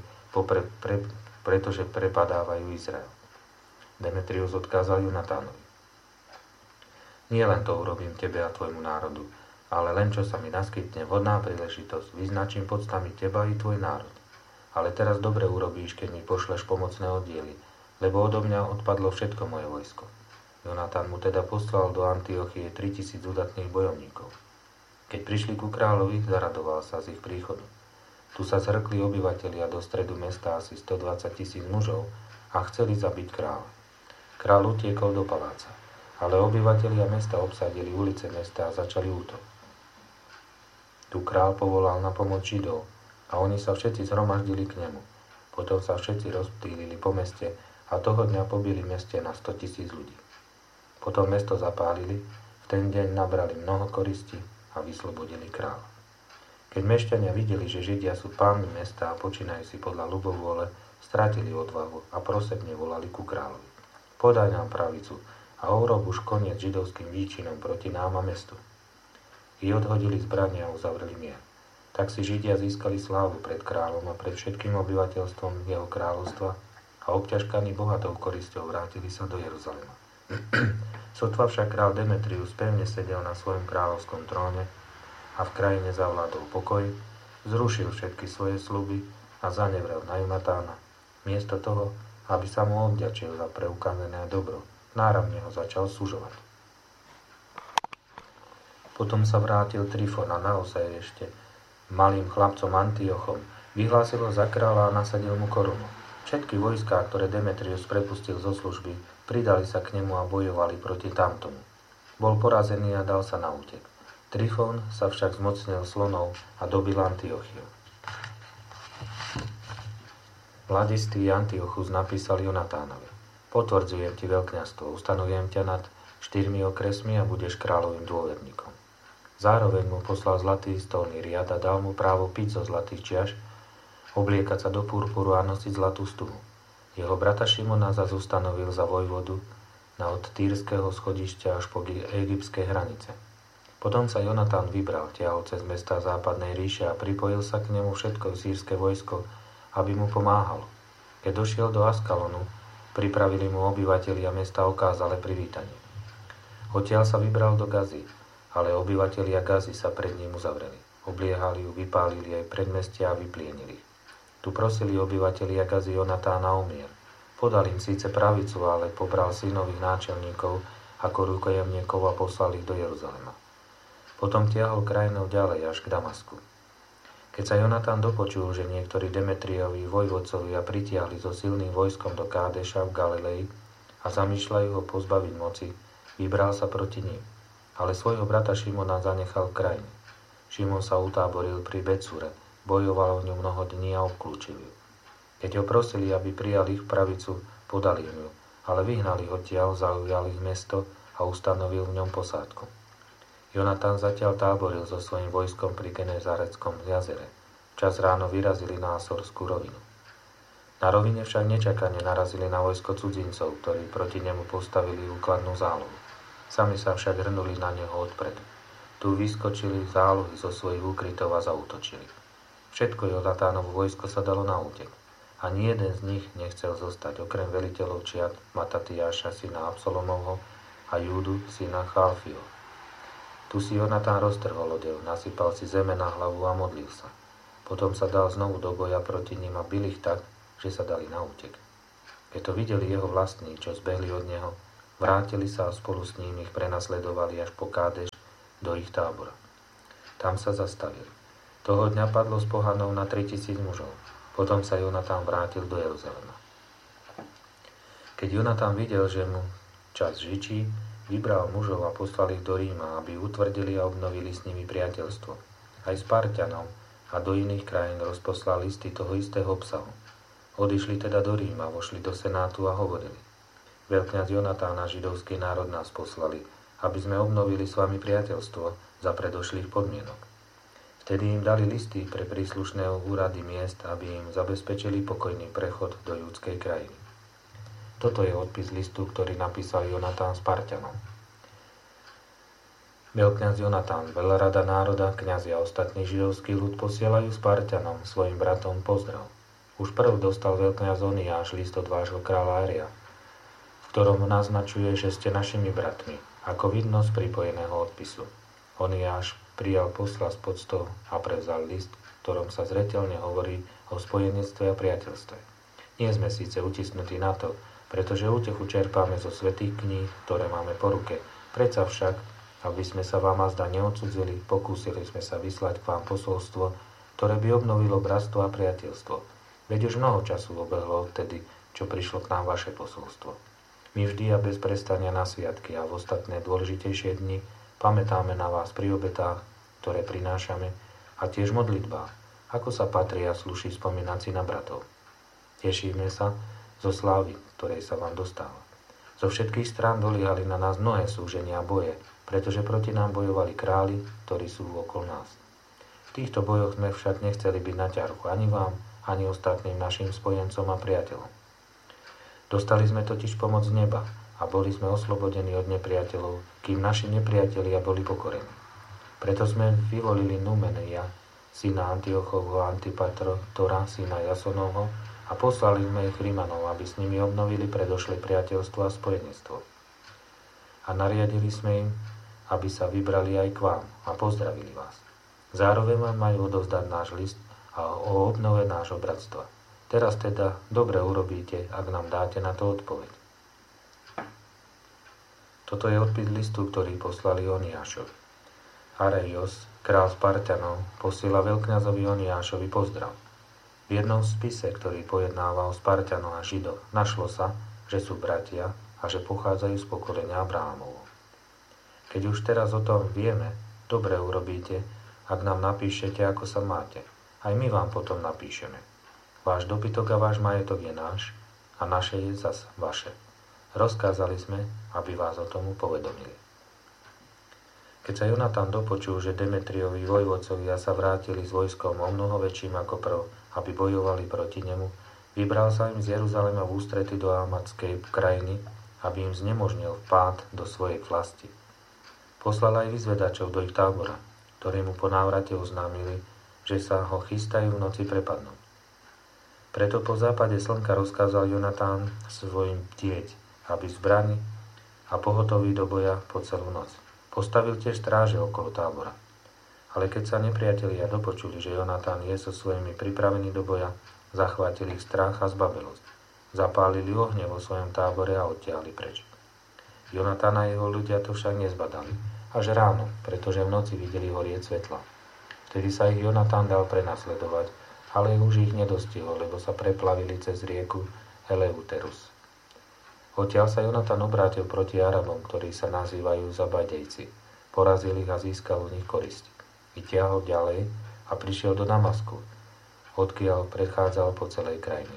prepadávajú Izrael. Demetrius odkázal Jonatánovi: Nie len to urobím tebe a tvojmu národu, ale len čo sa mi naskytne vhodná príležitosť, vyznačím podstami teba i tvoj národ. Ale teraz dobre urobíš, keď mi pošleš pomocné oddiely, lebo odo mňa odpadlo všetko moje vojsko. Jonatán mu teda poslal do Antiochie 3000 udatných bojovníkov. Keď prišli ku kráľovi, zaradoval sa z ich príchodu. Tu sa zhrkli obyvatelia do stredu mesta, asi 120 000 mužov, a chceli zabiť kráľa. Kráľ utiekol do paláca, ale obyvatelia mesta obsadili ulice mesta a začali útok. Tu kráľ povolal na pomoc Židov a oni sa všetci zhromaždili k nemu. Potom sa všetci rozptýlili po meste a toho dňa pobili meste na 100 000 ľudí. Potom mesto zapálili, v ten deň nabrali mnoho koristí a vyslobodili kráľa. Keď mešťania videli, že Židia sú pánmi mesta a počínajú si podľa ľubovôle, stratili odvahu a prosebne volali ku kráľovi: Podaj nám pravicu a urob už koniec židovským výčinom proti nám a mestu. I odhodili zbrania a uzavreli mier. Tak si Židia získali slávu pred kráľom a pred všetkým obyvateľstvom jeho kráľovstva a obťažkaní bohatou korisťou vrátili sa do Jeruzalema. Sotva však král Demetrius pevne sedel na svojom kráľovskom tróne a v krajine zavládol pokoj, zrušil všetky svoje sľuby a zanevrel na Jonatána. Miesto toho, aby sa mu odďačil za preukázané dobro, náramne ho začal sužovať. Potom sa vrátil Trifon a naozaj ešte malým chlapcom Antiochom vyhlásil ho za kráľa a nasadil mu korunu. Všetky vojská, ktoré Demetrius prepustil zo služby, pridali sa k nemu a bojovali proti tamtomu. Bol porazený a dal sa na útek. Trifón sa však zmocnil slonov a dobil Antiochiu. Mladistý Antiochus napísal Jonatánovi: Potvrdzujem ti veľkňazstvo, ustanovujem ťa nad 4 okresmi a budeš kráľovým dôverníkom. Zároveň mu poslal zlatý stolný riad a dal mu právo piť zo zlatých čiaš, obliekať sa do purpuru a nosiť zlatú stuhu. Jeho brata Šimona zas ustanovil za vojvodu na od Týrskeho schodišťa až po egyptské hranice. Potom sa Jonatán vybral, ťahol cez mesta západnej ríše a pripojil sa k nemu všetko sýrske vojsko, aby mu pomáhalo. Keď došiel do Askalonu, pripravili mu obyvatelia mesta okázale privítanie. Odtiaľ sa vybral do Gazy, ale obyvatelia Gazy sa pred ním uzavreli. Obliehali ju, vypálili aj predmestia a vyplienili. Tu prosili obyvatelia Gazy Jonatána o mier. Podal im síce pravicu, ale pobral synových náčelníkov ako rukojemníkov a poslal ich do Jeruzalema. Potom tiahol krajinou ďalej až k Damasku. Keď sa Jonatán dopočul, že niektorí Demetriovi vojvodcovia pritiahli so silným vojskom do Kádeša v Galilei a zamýšľajú ho pozbaviť moci, vybral sa proti ním, ale svojho brata Šimona zanechal v krajine. Šimon sa utáboril pri Becure, bojoval o ňu mnoho dní a obklúčil ju. Keď ho prosili, aby prijali ich pravicu, podali im ju, ale vyhnali ho tiaľ, zaujali ich mesto a ustanovil v ňom posádku. Jonatán zatiaľ táboril so svojím vojskom pri Genezareckom jazere. Včas ráno vyrazili na Asorskú rovinu. Na rovine však nečakane narazili na vojsko cudzincov, ktorí proti nemu postavili úkladnú zálohu. Sami sa však hrnuli na neho odpredu. Tu vyskočili zálohy zo svojich úkrytov a zaútočili. Všetko Jonatánovo vojsko sa dalo na útek. Ani jeden z nich nechcel zostať, okrem veliteľov čiat Matatiáša, syna Absalomovho, a Júdu, syna Chalfio. Tu si Jonatán roztrhol odev, nasypal si zeme na hlavu a modlil sa. Potom sa dal znovu do boja proti nim a bil ich tak, že sa dali na útek. Keď to videli jeho vlastní, čo zbehli od neho, vrátili sa a spolu s ním ich prenasledovali až po Kádeš do ich tábora. Tam sa zastavili. Toho dňa padlo z pohanov na 3000 mužov. Potom sa Jonatán vrátil do Jeruzalema. Keď Jonatán videl, že mu čas žičí, vybral mužov a poslal ich do Ríma, aby utvrdili a obnovili s nimi priateľstvo. Aj Sparťanov a do iných krajín rozposlal listy toho istého obsahu. Odišli teda do Ríma, vošli do Senátu a hovorili: Veľkňaz Jonatán a židovský národ nás poslali, aby sme obnovili s vami priateľstvo za predošlých podmienok. Vtedy im dali listy pre príslušné úrady miest, aby im zabezpečili pokojný prechod do judskej krajiny. Toto je odpis listu, ktorý napísal Jonatán Sparťanom. Veľkňaz Jonatán, veľrada národa, kňazi a ostatný židovský ľud posielajú Sparťanom, svojim bratom, pozdrav. Už prv dostal veľkňaz Oniáš list od vášho kráľa Aria, v ktorom naznačuje, že ste našimi bratmi, ako vidno z pripojeného odpisu. Oniáš prijal posla s poctou a prevzal list, v ktorom sa zreteľne hovorí o spojenectve a priateľstve. Nie sme síce utisnutí na to, pretože útechu čerpáme zo svätých kníh, ktoré máme po ruke. Predsa však, aby sme sa vám azda neodcudzili, pokúsili sme sa vyslať k vám posolstvo, ktoré by obnovilo bratstvo a priateľstvo. Veď už mnoho času obehlo odtedy, čo prišlo k nám vaše posolstvo. My vždy a bez prestania na sviatky a v ostatné dôležitejšie dni pamätáme na vás pri obetách, ktoré prinášame, a tiež modlitbách, ako sa patrí a slúši spomínať si na bratov. Tešíme sa zo slávy, ktorej sa vám dostáva. Zo všetkých strán doliehali na nás mnohé súženia a boje, pretože proti nám bojovali králi, ktorí sú okolo nás. V týchto bojoch sme však nechceli byť na ťarchu ani vám, ani ostatným našim spojencom a priateľom. Dostali sme totiž pomoc z neba a boli sme oslobodení od nepriateľov, kým naši nepriatelia boli pokorení. Preto sme vyvolili Numenia, syna Antiochovho a Antipatora, syna Jasonovho, a poslali sme ich Rímanov, aby s nimi obnovili predošlé priateľstvo a spojenectvo. A nariadili sme im, aby sa vybrali aj k vám a pozdravili vás. Zároveň vám majú odovzdať náš list a o obnove nášho bratstva. Teraz teda dobre urobíte, ak nám dáte na to odpoveď. Toto je odpis listu, ktorý poslali Oniášovi. Areios, král Sparťanov, posiela veľkňazovi Oniášovi pozdrav. V jednom spise, ktorý pojednáva o Sparťanoch a Židoch, našlo sa, že sú bratia a že pochádzajú z pokolenia Abrahámovo. Keď už teraz o tom vieme, dobre urobíte, ak nám napíšete, ako sa máte. Aj my vám potom napíšeme. Váš dobytok a váš majetok je náš a naše je zas vaše. Rozkázali sme, aby vás o tomu povedomili. Keď sa Jonatán dopočul, že Demetriovi vojvodcovia sa vrátili s vojskom o mnoho väčším ako prv, aby bojovali proti nemu, vybral sa im z Jeruzalema v ústrety do Hamatskej krajiny, aby im znemožnil vpád do svojej vlasti. Poslal aj vyzvedačov do ich tábora, ktorí mu po návrate oznámili, že sa ho chystajú v noci prepadnúť. Preto po západe slnka rozkázal Jonatán svojim bdieť, aby zbrani a pohotoví do boja po celú noc. Postavil tiež stráže okolo tábora. Ale keď sa nepriatelia dopočuli, že Jonatán je so svojimi pripravení do boja, zachvátili ich strach a zbabelosť. Zapálili ohne vo svojom tábore a odtiahli preč. Jonatán a jeho ľudia to však nezbadali. Až ráno, pretože v noci videli horieť svetla. Vtedy sa ich Jonatán dal prenasledovať, ale už ich nedostihol, lebo sa preplavili cez rieku Eleuterus. Odtiaľ sa Jonatán obrátil proti Arabom, ktorí sa nazývajú Zabadejci. Porazil ich a získal u nich korisť. Vytiahol ďalej a prišiel do Damasku, odkiaľ prechádzal po celej krajine.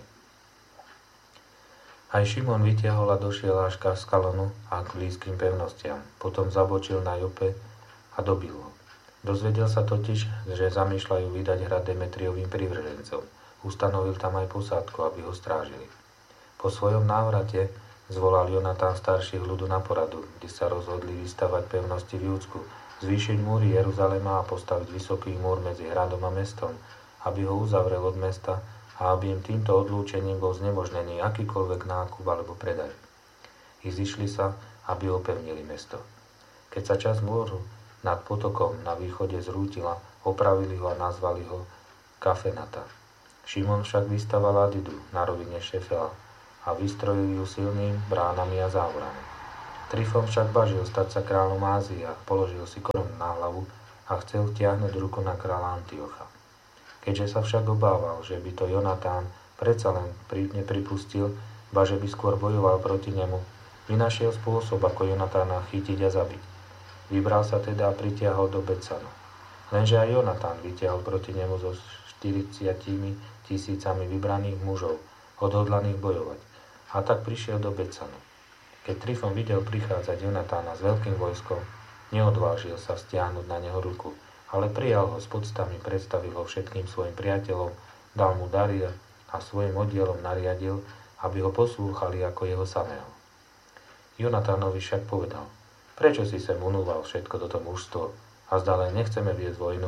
Aj Šimon vytiahol a došiel až k Askalonu a k blízkym pevnostiam. Potom zabočil na Jope a dobil ho. Dozvedel sa totiž, že zamýšľajú vydať hrad Demetriovým privržencom. Ustanovil tam aj posádku, aby ho strážili. Po svojom návrate zvolal Jonatán starších ľudu na poradu, kde sa rozhodli vystavať pevnosti v Júdsku, zvýšiť múry Jeruzalema a postaviť vysoký múr medzi hradom a mestom, aby ho uzavrel od mesta a aby im týmto odlúčením bol znemožnený akýkoľvek nákup alebo predaj. I zišli sa, aby opevnili mesto. Keď sa čas múru nad potokom na východe zrútila, opravili ho a nazvali ho Kafenata. Šimon však vystaval Adidu na rovine Šefela a vystrojil ju silnými bránami a závorami. Trifon však bažil stať sa kráľom Ázie a položil si korunu na hlavu a chcel vtiahnuť ruku na kráľa Antiocha. Keďže sa však obával, že by to Jonatán predsa len nepripustil, ba že by skôr bojoval proti nemu, vynašiel spôsob, ako Jonatána chytiť a zabiť. Vybral sa teda a pritiahol do Betsanu. Lenže aj Jonatán vytiahol proti nemu so 40 000 vybraných mužov, odhodlaných bojovať. A tak prišiel do Betsanu. Keď Trifon videl prichádzať Jonatána s veľkým vojskom, neodvážil sa stiahnuť na neho ruku, ale prijal ho s poctami, predstavil ho všetkým svojim priateľom, dal mu dary a svojim oddielom nariadil, aby ho poslúchali ako jeho samého. Jonatánovi však povedal: prečo si sem unúval všetko toto mužstvo a zdá len nechceme viesť vojnu?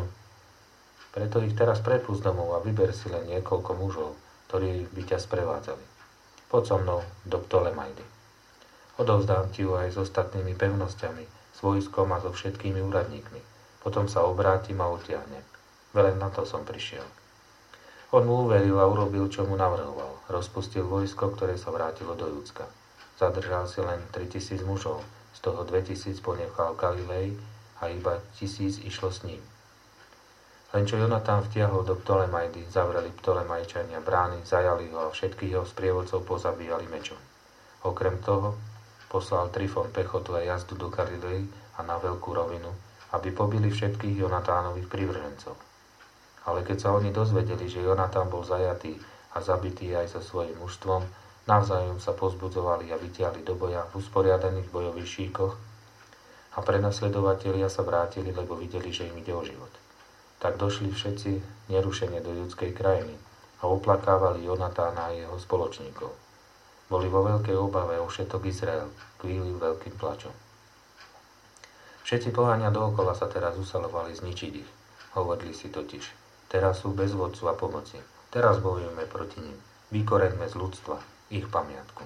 Preto ich teraz prepust domov a vyber si len niekoľko mužov, ktorí by ťa sprevádzali. Poď so mnou do Ptolemajdy. Odovzdám ti ju aj s ostatnými pevnosťami, s vojskom a so všetkými úradníkmi. Potom sa obrátim a odtiahnem. Len na to som prišiel. On mu uveril a urobil, čo mu navrhoval. Rozpustil vojsko, ktoré sa vrátilo do Judska. Zadržal si len 3000 mužov, z toho 2000 ponechal v Galilei a iba 1000 išlo s ním. Len čo Jonatán vtiahol do Ptolemajdy, zavreli Ptolemajčania brány, zajali ho a všetkých jeho sprievodcov pozabíjali mečom. Okrem toho poslal Trifon pechotu a jazdu do Galilei a na veľkú rovinu, aby pobili všetkých Jonatánových privržencov. Ale keď sa oni dozvedeli, že Jonatán bol zajatý a zabitý aj so svojím mužstvom, navzájom sa pozbudzovali a vytiahli do boja v usporiadaných bojových šíkoch a prenasledovatelia sa vrátili, lebo videli, že im ide o život. Tak došli všetci nerušene do judskej krajiny a oplakávali Jonatána a jeho spoločníkov. Boli vo veľkej obave o všetok Izrael, kvíli veľkým plačom. Všetci pohania dookola sa teraz usalovali zničiť ich. Hovorili si totiž: teraz sú bez vodcu a pomoci. Teraz bojujeme proti nim. Vykoreňme z ľudstva ich pamiatku.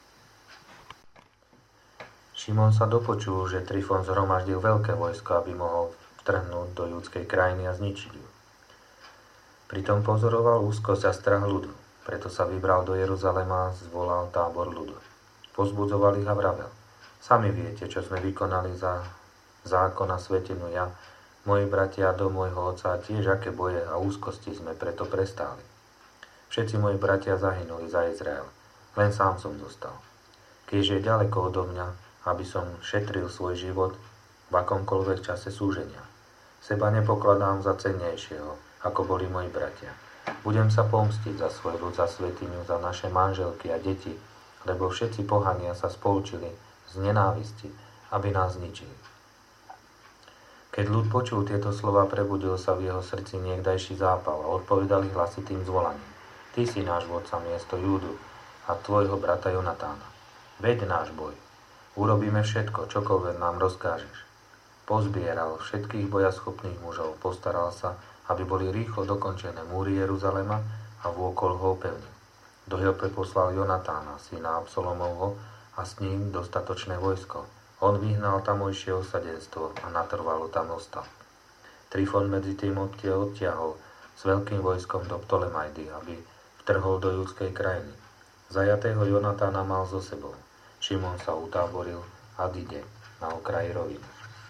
Šimon sa dopočul, že Trifon zhromaždil veľké vojsko, aby mohol vtrhnúť do judskej krajiny a zničiť ju. Pritom pozoroval úzkosť a strach ľudu. Preto sa vybral do Jeruzalema a zvolal tábor ľudu. Pozbudzoval ich a vravel: sami viete, čo sme vykonali za zákon a svätyňu ja, moji bratia do môjho otca, tiež aké boje a úzkosti sme preto prestáli. Všetci moji bratia zahynuli za Izrael, len sám som zostal. Keďže je ďaleko odo mňa, aby som šetril svoj život v akomkoľvek čase súženia. Seba nepokladám za cennejšieho, ako boli moji bratia. Budem sa pomstiť za svoj ľud, za svätyňu, za naše manželky a deti, lebo všetci pohania sa spolčili z nenávisti, aby nás zničili. Keď ľud počul tieto slova, prebudil sa v jeho srdci niekdajší zápal a odpovedali hlasitým zvolaním: ty si náš vodca miesto Júdu a tvojho brata Jonatána. Veď náš boj. Urobíme všetko, čokoľvek nám rozkážeš. Pozbieral všetkých bojaschopných mužov, postaral sa, aby boli rýchlo dokončené múry Jeruzalema a vôkol ho opevnil. Do Jope poslal Jonatána, syna Absalomovho, a s ním dostatočné vojsko. On vyhnal tamojšie osadenstvo a natrvalo tam ostal. Trifon medzi tým odtiahol s veľkým vojskom do Ptolemajdy, aby vtrhol do judskej krajiny. Zajatého Jonatána mal so sebou. Šimon sa utáboril a Adide na okraji roviny.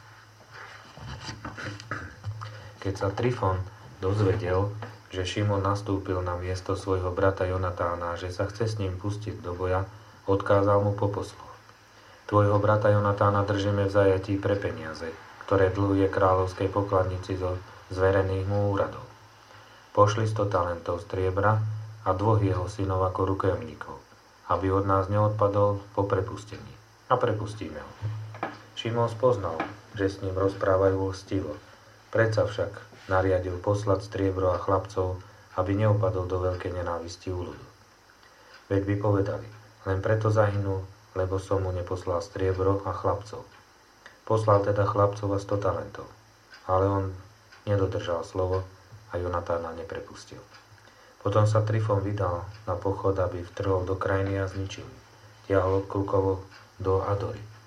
Keď sa Trifon dozvedel, že Šimon nastúpil na miesto svojho brata Jonatána a že sa chce s ním pustiť do boja, odkázal mu po posluch: tvojho brata Jonatána držíme v zajatí pre peniaze, ktoré dlhuje kráľovskej pokladnici zo zverených mu úradov. Pošli 100 talentov striebra a 2 jeho synov ako rukojemníkov, aby od nás neodpadol po prepustení. A prepustíme ho. Šimon spoznal, že s ním rozprávajú lstivo. Predsa však nariadil poslať striebro a chlapcov, aby neupadol do veľkej nenávisti u ľudu. Veď by povedali: len preto zahynul, lebo som mu neposlal striebro a chlapcov. Poslal teda chlapcov a 100 talentov, ale on nedodržal slovo a Jonatána neprepustil. Potom sa Trifon vydal na pochod, aby vtrhol do krajiny a zničil. Tiahol obkľukovo do Adory.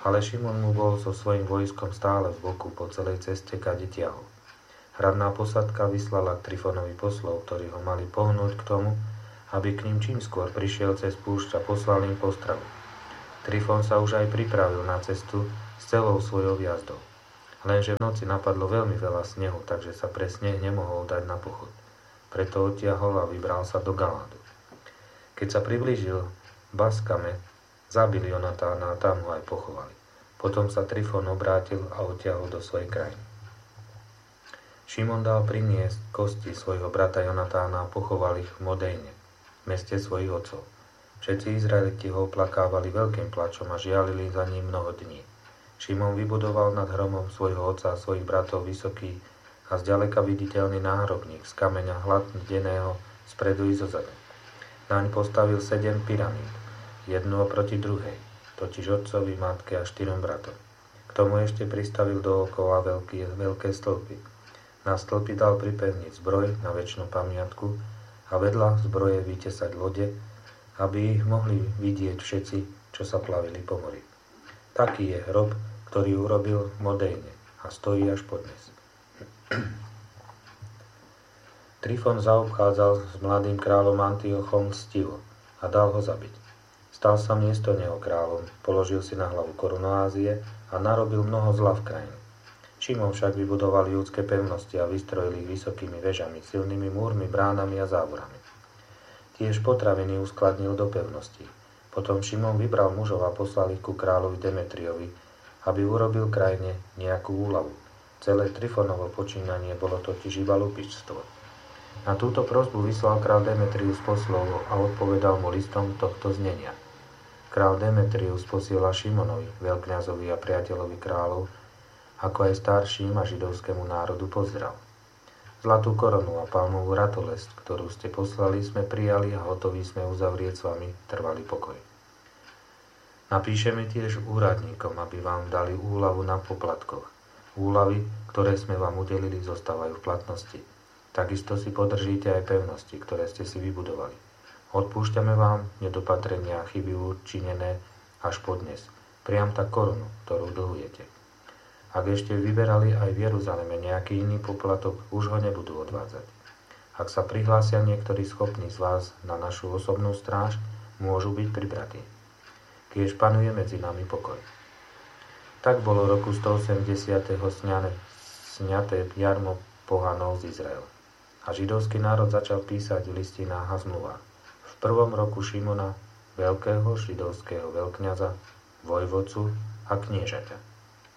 Ale Šimon mu bol so svojím vojskom stále v boku po celej ceste, kade tiahol. Hradná posadka vyslala k Trifonovi poslov, ktorí ho mali pohnúť k tomu, aby k ním čím skôr prišiel cez púšť a poslal im postravu. Trifon sa už aj pripravil na cestu s celou svojou jazdou. Lenže v noci napadlo veľmi veľa snehu, takže sa pre sneh nemohol dať na pochod. Preto odtiahol a vybral sa do Galádu. Keď sa priblížil Baskame, zabili Jonatána a tam ho aj pochovali. Potom sa Trifon obrátil a odtiahol do svojej krajiny. Šimon dal priniesť kosti svojho brata Jonatána a pochoval ich v Modejne, meste svojich otcov. Všetci Izraeliti ho oplakávali veľkým plačom a žialili za ním mnoho dní. Šimon vybudoval nad hromom svojho otca a svojich bratov vysoký a zďaleka viditeľný náhrobník z kameňa hladdeného spredu i zozadu. Naň postavil 7 pyramíd, jednu oproti druhej, totiž otcovi, matke a 4 bratom. K tomu ešte pristavil dookola veľké stĺpy. Na stĺpy dal pripevniť zbroj na večnú pamiatku a vedľa zbroje vytesať lode, aby ich mohli vidieť všetci, čo sa plavili po mori. Taký je hrob, ktorý urobil v Modejne a stojí až podnes. Trifon zaobchádzal s mladým kráľom Antiochom stivo a dal ho zabiť. Stal sa miesto neho kráľom, položil si na hlavu korunu Ázie a narobil mnoho zla v krajine. Šimon však vybudoval judské pevnosti a vystrojil ich vysokými vežami, silnými múrmi, bránami a závorami. Tiež potraviny uskladnil do pevností. Potom Šimon vybral mužov a poslal ich ku kráľovi Demetriovi, aby urobil krajine nejakú úľavu. Celé Trifonovo počínanie bolo totiž iba lupičstvo. Na túto prosbu vyslal kráľ Demetrius poslov a odpovedal mu listom tohto znenia. Kráľ Demetrius posiela Šimonovi, veľkňazovi a priateľovi kráľov, ako aj starším a židovskému národu pozdrav. Zlatú korunu a palmovú ratolesť, ktorú ste poslali, sme prijali a hotoví sme uzavrieť s vami trvalý pokoj. Napíšeme tiež úradníkom, aby vám dali úľavu na poplatkoch. Úľavy, ktoré sme vám udelili, zostávajú v platnosti. Takisto si podržíte aj pevnosti, ktoré ste si vybudovali. Odpúšťame vám nedopatrenia a chyby učinené až podnes, priam tak korunu, ktorú dlhujete. Ak ešte vyberali aj v Jeruzaleme nejaký iný poplatok, už ho nebudú odvádzať. Ak sa prihlásia niektorí schopní z vás na našu osobnú stráž, môžu byť pribratí. Kiež panuje medzi nami pokoj. Tak bolo roku 180. sňaté jarmo pohanov z Izraela. A židovský národ začal písať v listinách a zmluvách. V prvom roku Šimona, veľkého židovského veľkňaza, vojvodcu a kniežaťa.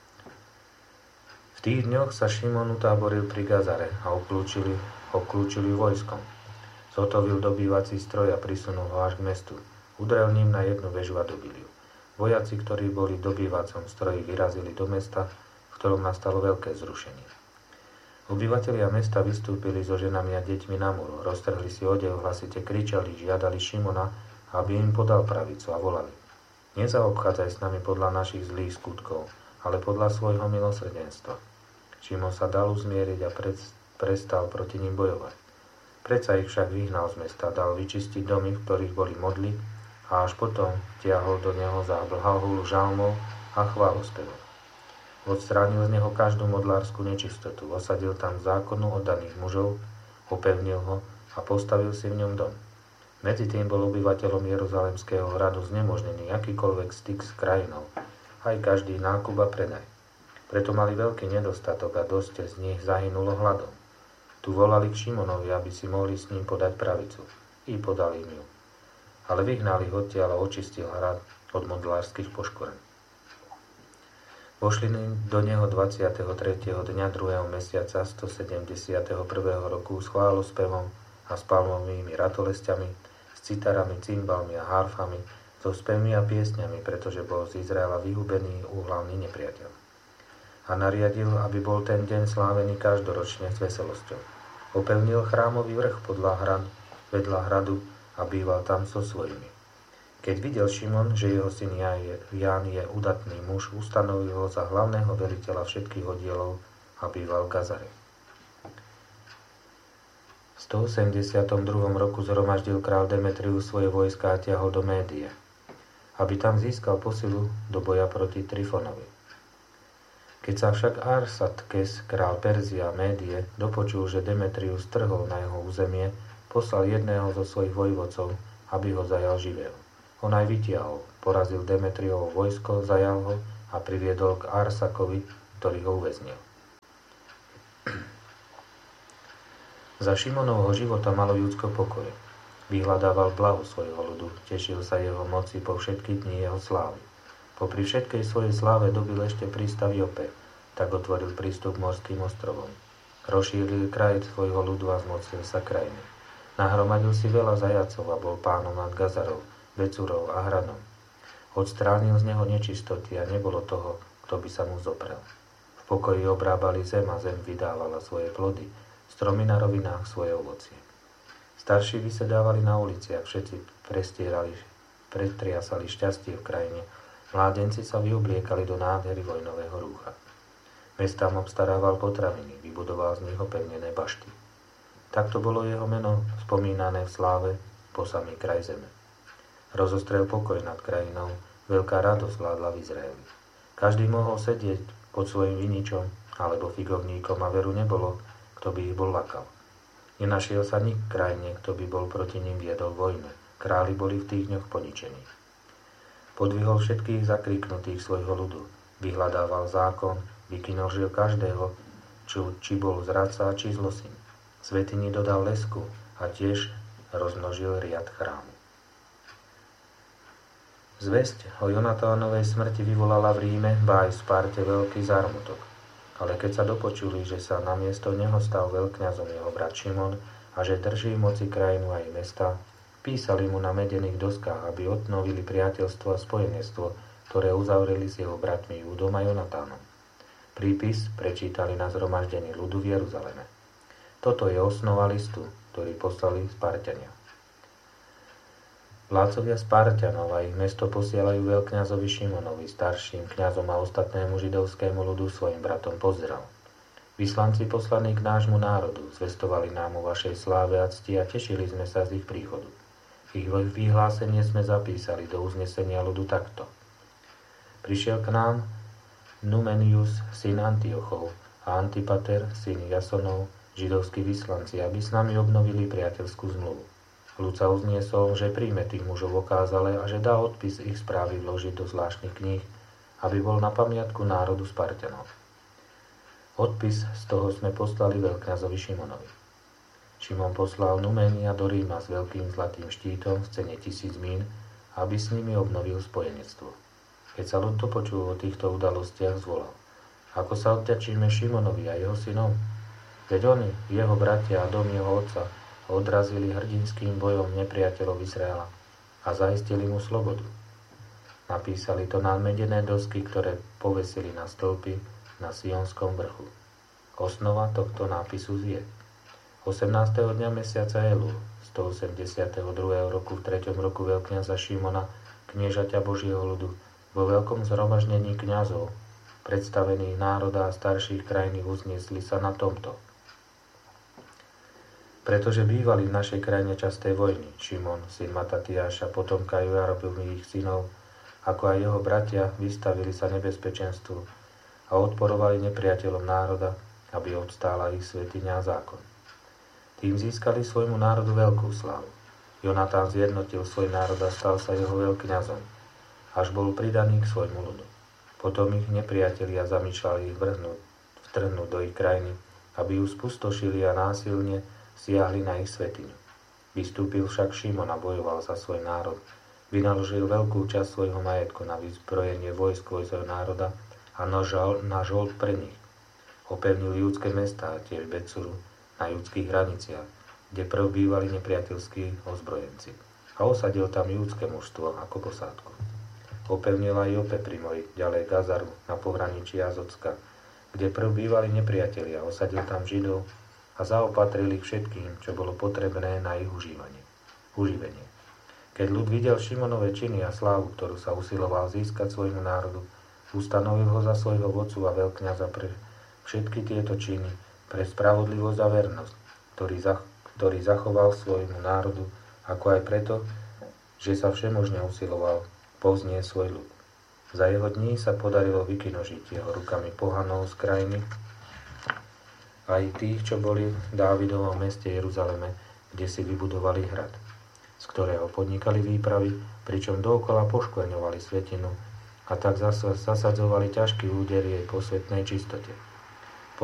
V tých dňoch sa Šimon utáboril pri Gazare a obklúčili vojskom. Zotovil dobývací stroj a prisunul ho až k mestu. Udrel ním na jednu väžu a dobil ju. Vojaci, ktorí boli v dobývacom stroji, vyrazili do mesta, v ktorom nastalo veľké zrušenie. Obyvatelia mesta vystúpili so ženami a deťmi na múru, roztrhli si odev, hlasite kričali, žiadali Šimona, aby im podal pravicu a volali: Nezaobchádzaj s nami podľa našich zlých skutkov, ale podľa svojho milosrdenstva. Šimon sa dal uzmieriť a prestal proti ním bojovať. Predsa ich však vyhnal z mesta, dal vyčistiť domy, v ktorých boli modly, a až potom tiahol do neho záblhahulu žalmov a chválospevov. Odstránil z neho každú modlárskú nečistotu, osadil tam zákonu oddaných mužov, opevnil ho a postavil si v ňom dom. Medzi tým bol obyvateľom Jeruzalemského hradu znemožnený akýkoľvek styk s krajinou, aj každý nákup a predaj. Preto mali veľký nedostatok a dosť z nich zahynulo hladom. Tu volali k Šimonovi, aby si mohli s ním podať pravicu. I podali im ju. Ale vyhnali ho odtiaľ a očistil hrad od modlárskych poškvrn. Vošli do neho 23. dňa 2. mesiaca 171. roku s chválospevom a s palmovými ratolesťami, s citarami, cymbalmi a harfami, so spevmi a piesňami, pretože bol z Izraela vyhubený úhlavný nepriateľ. A nariadil, aby bol ten deň slávený každoročne s veselosťou. Opevnil chrámový vrch vedľa hradu a býval tam so svojimi. Keď videl Šimon, že jeho syn Ján je udatný muž, ustanovil ho za hlavného veliteľa všetkých oddielov a býval v Gazare. V 182. roku zhromaždil král Demetrius svoje vojská a ťahol do Médie. aby tam získal posilu do boja proti Trifonovi. Keď sa však Arsatkes, král Perzia a Médie, dopočul, že Demetrius trhol na jeho územie, poslal jedného zo svojich vojvodcov, aby ho zajal živého. On aj vytiahol, porazil Demetriovo vojsko, zajal ho a priviedol k Arsakovi, ktorý ho uväznil. Za Šimonovho života malo Judsko pokoj. Vyhľadával blaho svojho ľudu, tešil sa jeho moci po všetky dni jeho slávy. Popri všetkej svojej sláve dobil ešte prístav Jope, tak otvoril prístup k morským ostrovom. Rozšíril kraj svojho ľudu a zmocnil sa krajiny. Nahromadil si veľa zajacov a bol pánom nad Gazarov, Becurov a Hradom. Odstránil z neho nečistoty a nebolo toho, kto by sa mu zoprel. V pokoji obrábali zem a zem vydávala svoje plody, stromy na rovinách svoje ovocie. Starší vysedávali na uliciach, všetci pretriasali šťastie v krajine, mládenci sa vyobliekali do nádhery vojnového rúcha. Mestám obstarával potraviny, vybudoval z nich opevnené bašty. Takto bolo jeho meno spomínané v sláve po samý kraj zeme. Rozostrel pokoj nad krajinou, veľká radosť vládla v Izraeli. Každý mohol sedieť pod svojim viničom alebo figovníkom a veru nebolo, kto by ich bol lakal. Nenašiel sa nik v krajine, kto by bol proti ním viedol vojnu. Králi boli v tých dňoch poničení. Podvihol všetkých zakriknutých svojho ľudu, vyhľadával zákon, vykinožil každého, či bol zradca, či zlosin. Svätyni dodal lesku a tiež rozmnožil riad chrámu. Zvesť o Jonatánovej smrti vyvolala v Ríme, ba aj v Sparte veľký zármutok. Ale keď sa dopočuli, že sa namiesto neho stal veľkňazom jeho brat Šimon a že drží moci krajinu aj mesta, písali mu na medených doskách, aby obnovili priateľstvo a spojenectvo, ktoré uzavreli s jeho bratmi Júdom a Jonatánom. Prípis prečítali na zhromaždení ľudu v Jeruzaleme. Toto je osnova listu, ktorý poslali Spartania. Vládcovia Spartanov a ich mesto posielajú veľkňazovi Šimonovi, starším kňazom a ostatnému židovskému ľudu svojim bratom pozdrav. Vyslanci poslaní k nášmu národu, zvestovali nám o vašej sláve a cti a tešili sme sa z ich príchodu. Ich vyhlásenie sme zapísali do uznesenia ľudu takto. Prišiel k nám Numenius, syn Antiochov, a Antipater, syn Jasonov, židovskí vyslanci, aby s nami obnovili priateľskú zmluvu. Ľud sa uzniesol, že príjme tých mužov okázale a že dá odpis ich správy vložiť do zvláštnych kníh, aby bol na pamiatku národu Spartanov. Odpis z toho sme poslali veľkňazovi Šimonovi. Šimon poslal Numenia do Ríma s veľkým zlatým štítom v cene 1000 mín, aby s nimi obnovil spojenectvo. Keď sa ľud dopočul o týchto udalostiach, zvolal. Ako sa odďačíme Šimonovi a jeho synom? Veď oni, jeho bratia a dom jeho otca, odrazili hrdinským bojom nepriateľov Izraela a zaistili mu slobodu. Napísali to na medené dosky, ktoré povesili na stĺpy na Sionskom vrchu. Osnova tohto nápisu zje. 18. dňa mesiaca Elu, 182. roku v 3. roku veľkňaza Šimona, kniežaťa Božieho ľudu, vo veľkom zhromaždení kňazov, predstavených národa a starších krajiny uzniesli sa na tomto. Pretože bývali v našej krajine časté vojny, Šimon, syn Matatiáša, potomka Joarabových synov, ako aj jeho bratia, vystavili sa nebezpečenstvu a odporovali nepriateľom národa, aby obstála ich svätyňa a zákon. Tým získali svojmu národu veľkú slávu. Jonatán zjednotil svoj národ a stal sa jeho veľkňazom, až bol pridaný k svojmu ľudu. Potom ich nepriatelia zamýšľali ich vtrhnúť do ich krajiny, aby ju spustošili a násilne siahli na ich svätyňu. Vystúpil však Šimon a bojoval za svoj národ. Vynaložil veľkú časť svojho majetku na vyzbrojenie vojsk svojho národa a na žold pre nich. Opevnil judské mestá, tiež Becuru, na judských hraniciach, kde prv bývali nepriateľskí ozbrojenci. A osadil tam judské mužstvo ako posádku. Opevnil aj Jope pri mori, ďalej Gazaru, na pohraničí Azocka, kde prv bývali nepriatelia, osadil tam Židov a zaopatril ich všetkým, čo bolo potrebné na ich uživenie. Keď ľud videl Šimonové činy a slávu, ktorú sa usiloval získať svojmu národu, ustanovil ho za svojho vodcu a veľkňaza pre všetky tieto činy, pre spravodlivosť a vernosť, ktorý zachoval svojmu národu, ako aj preto, že sa všemožne usiloval povznie svoj ľud. Za jeho dní sa podarilo vykinožiť jeho rukami pohanov z krajiny, aj tých, čo boli v Dávidovom meste Jeruzaleme, kde si vybudovali hrad, z ktorého podnikali výpravy, pričom dookola poškvrňovali svätynu a tak zasadzovali ťažký úder jej posvätnej čistote.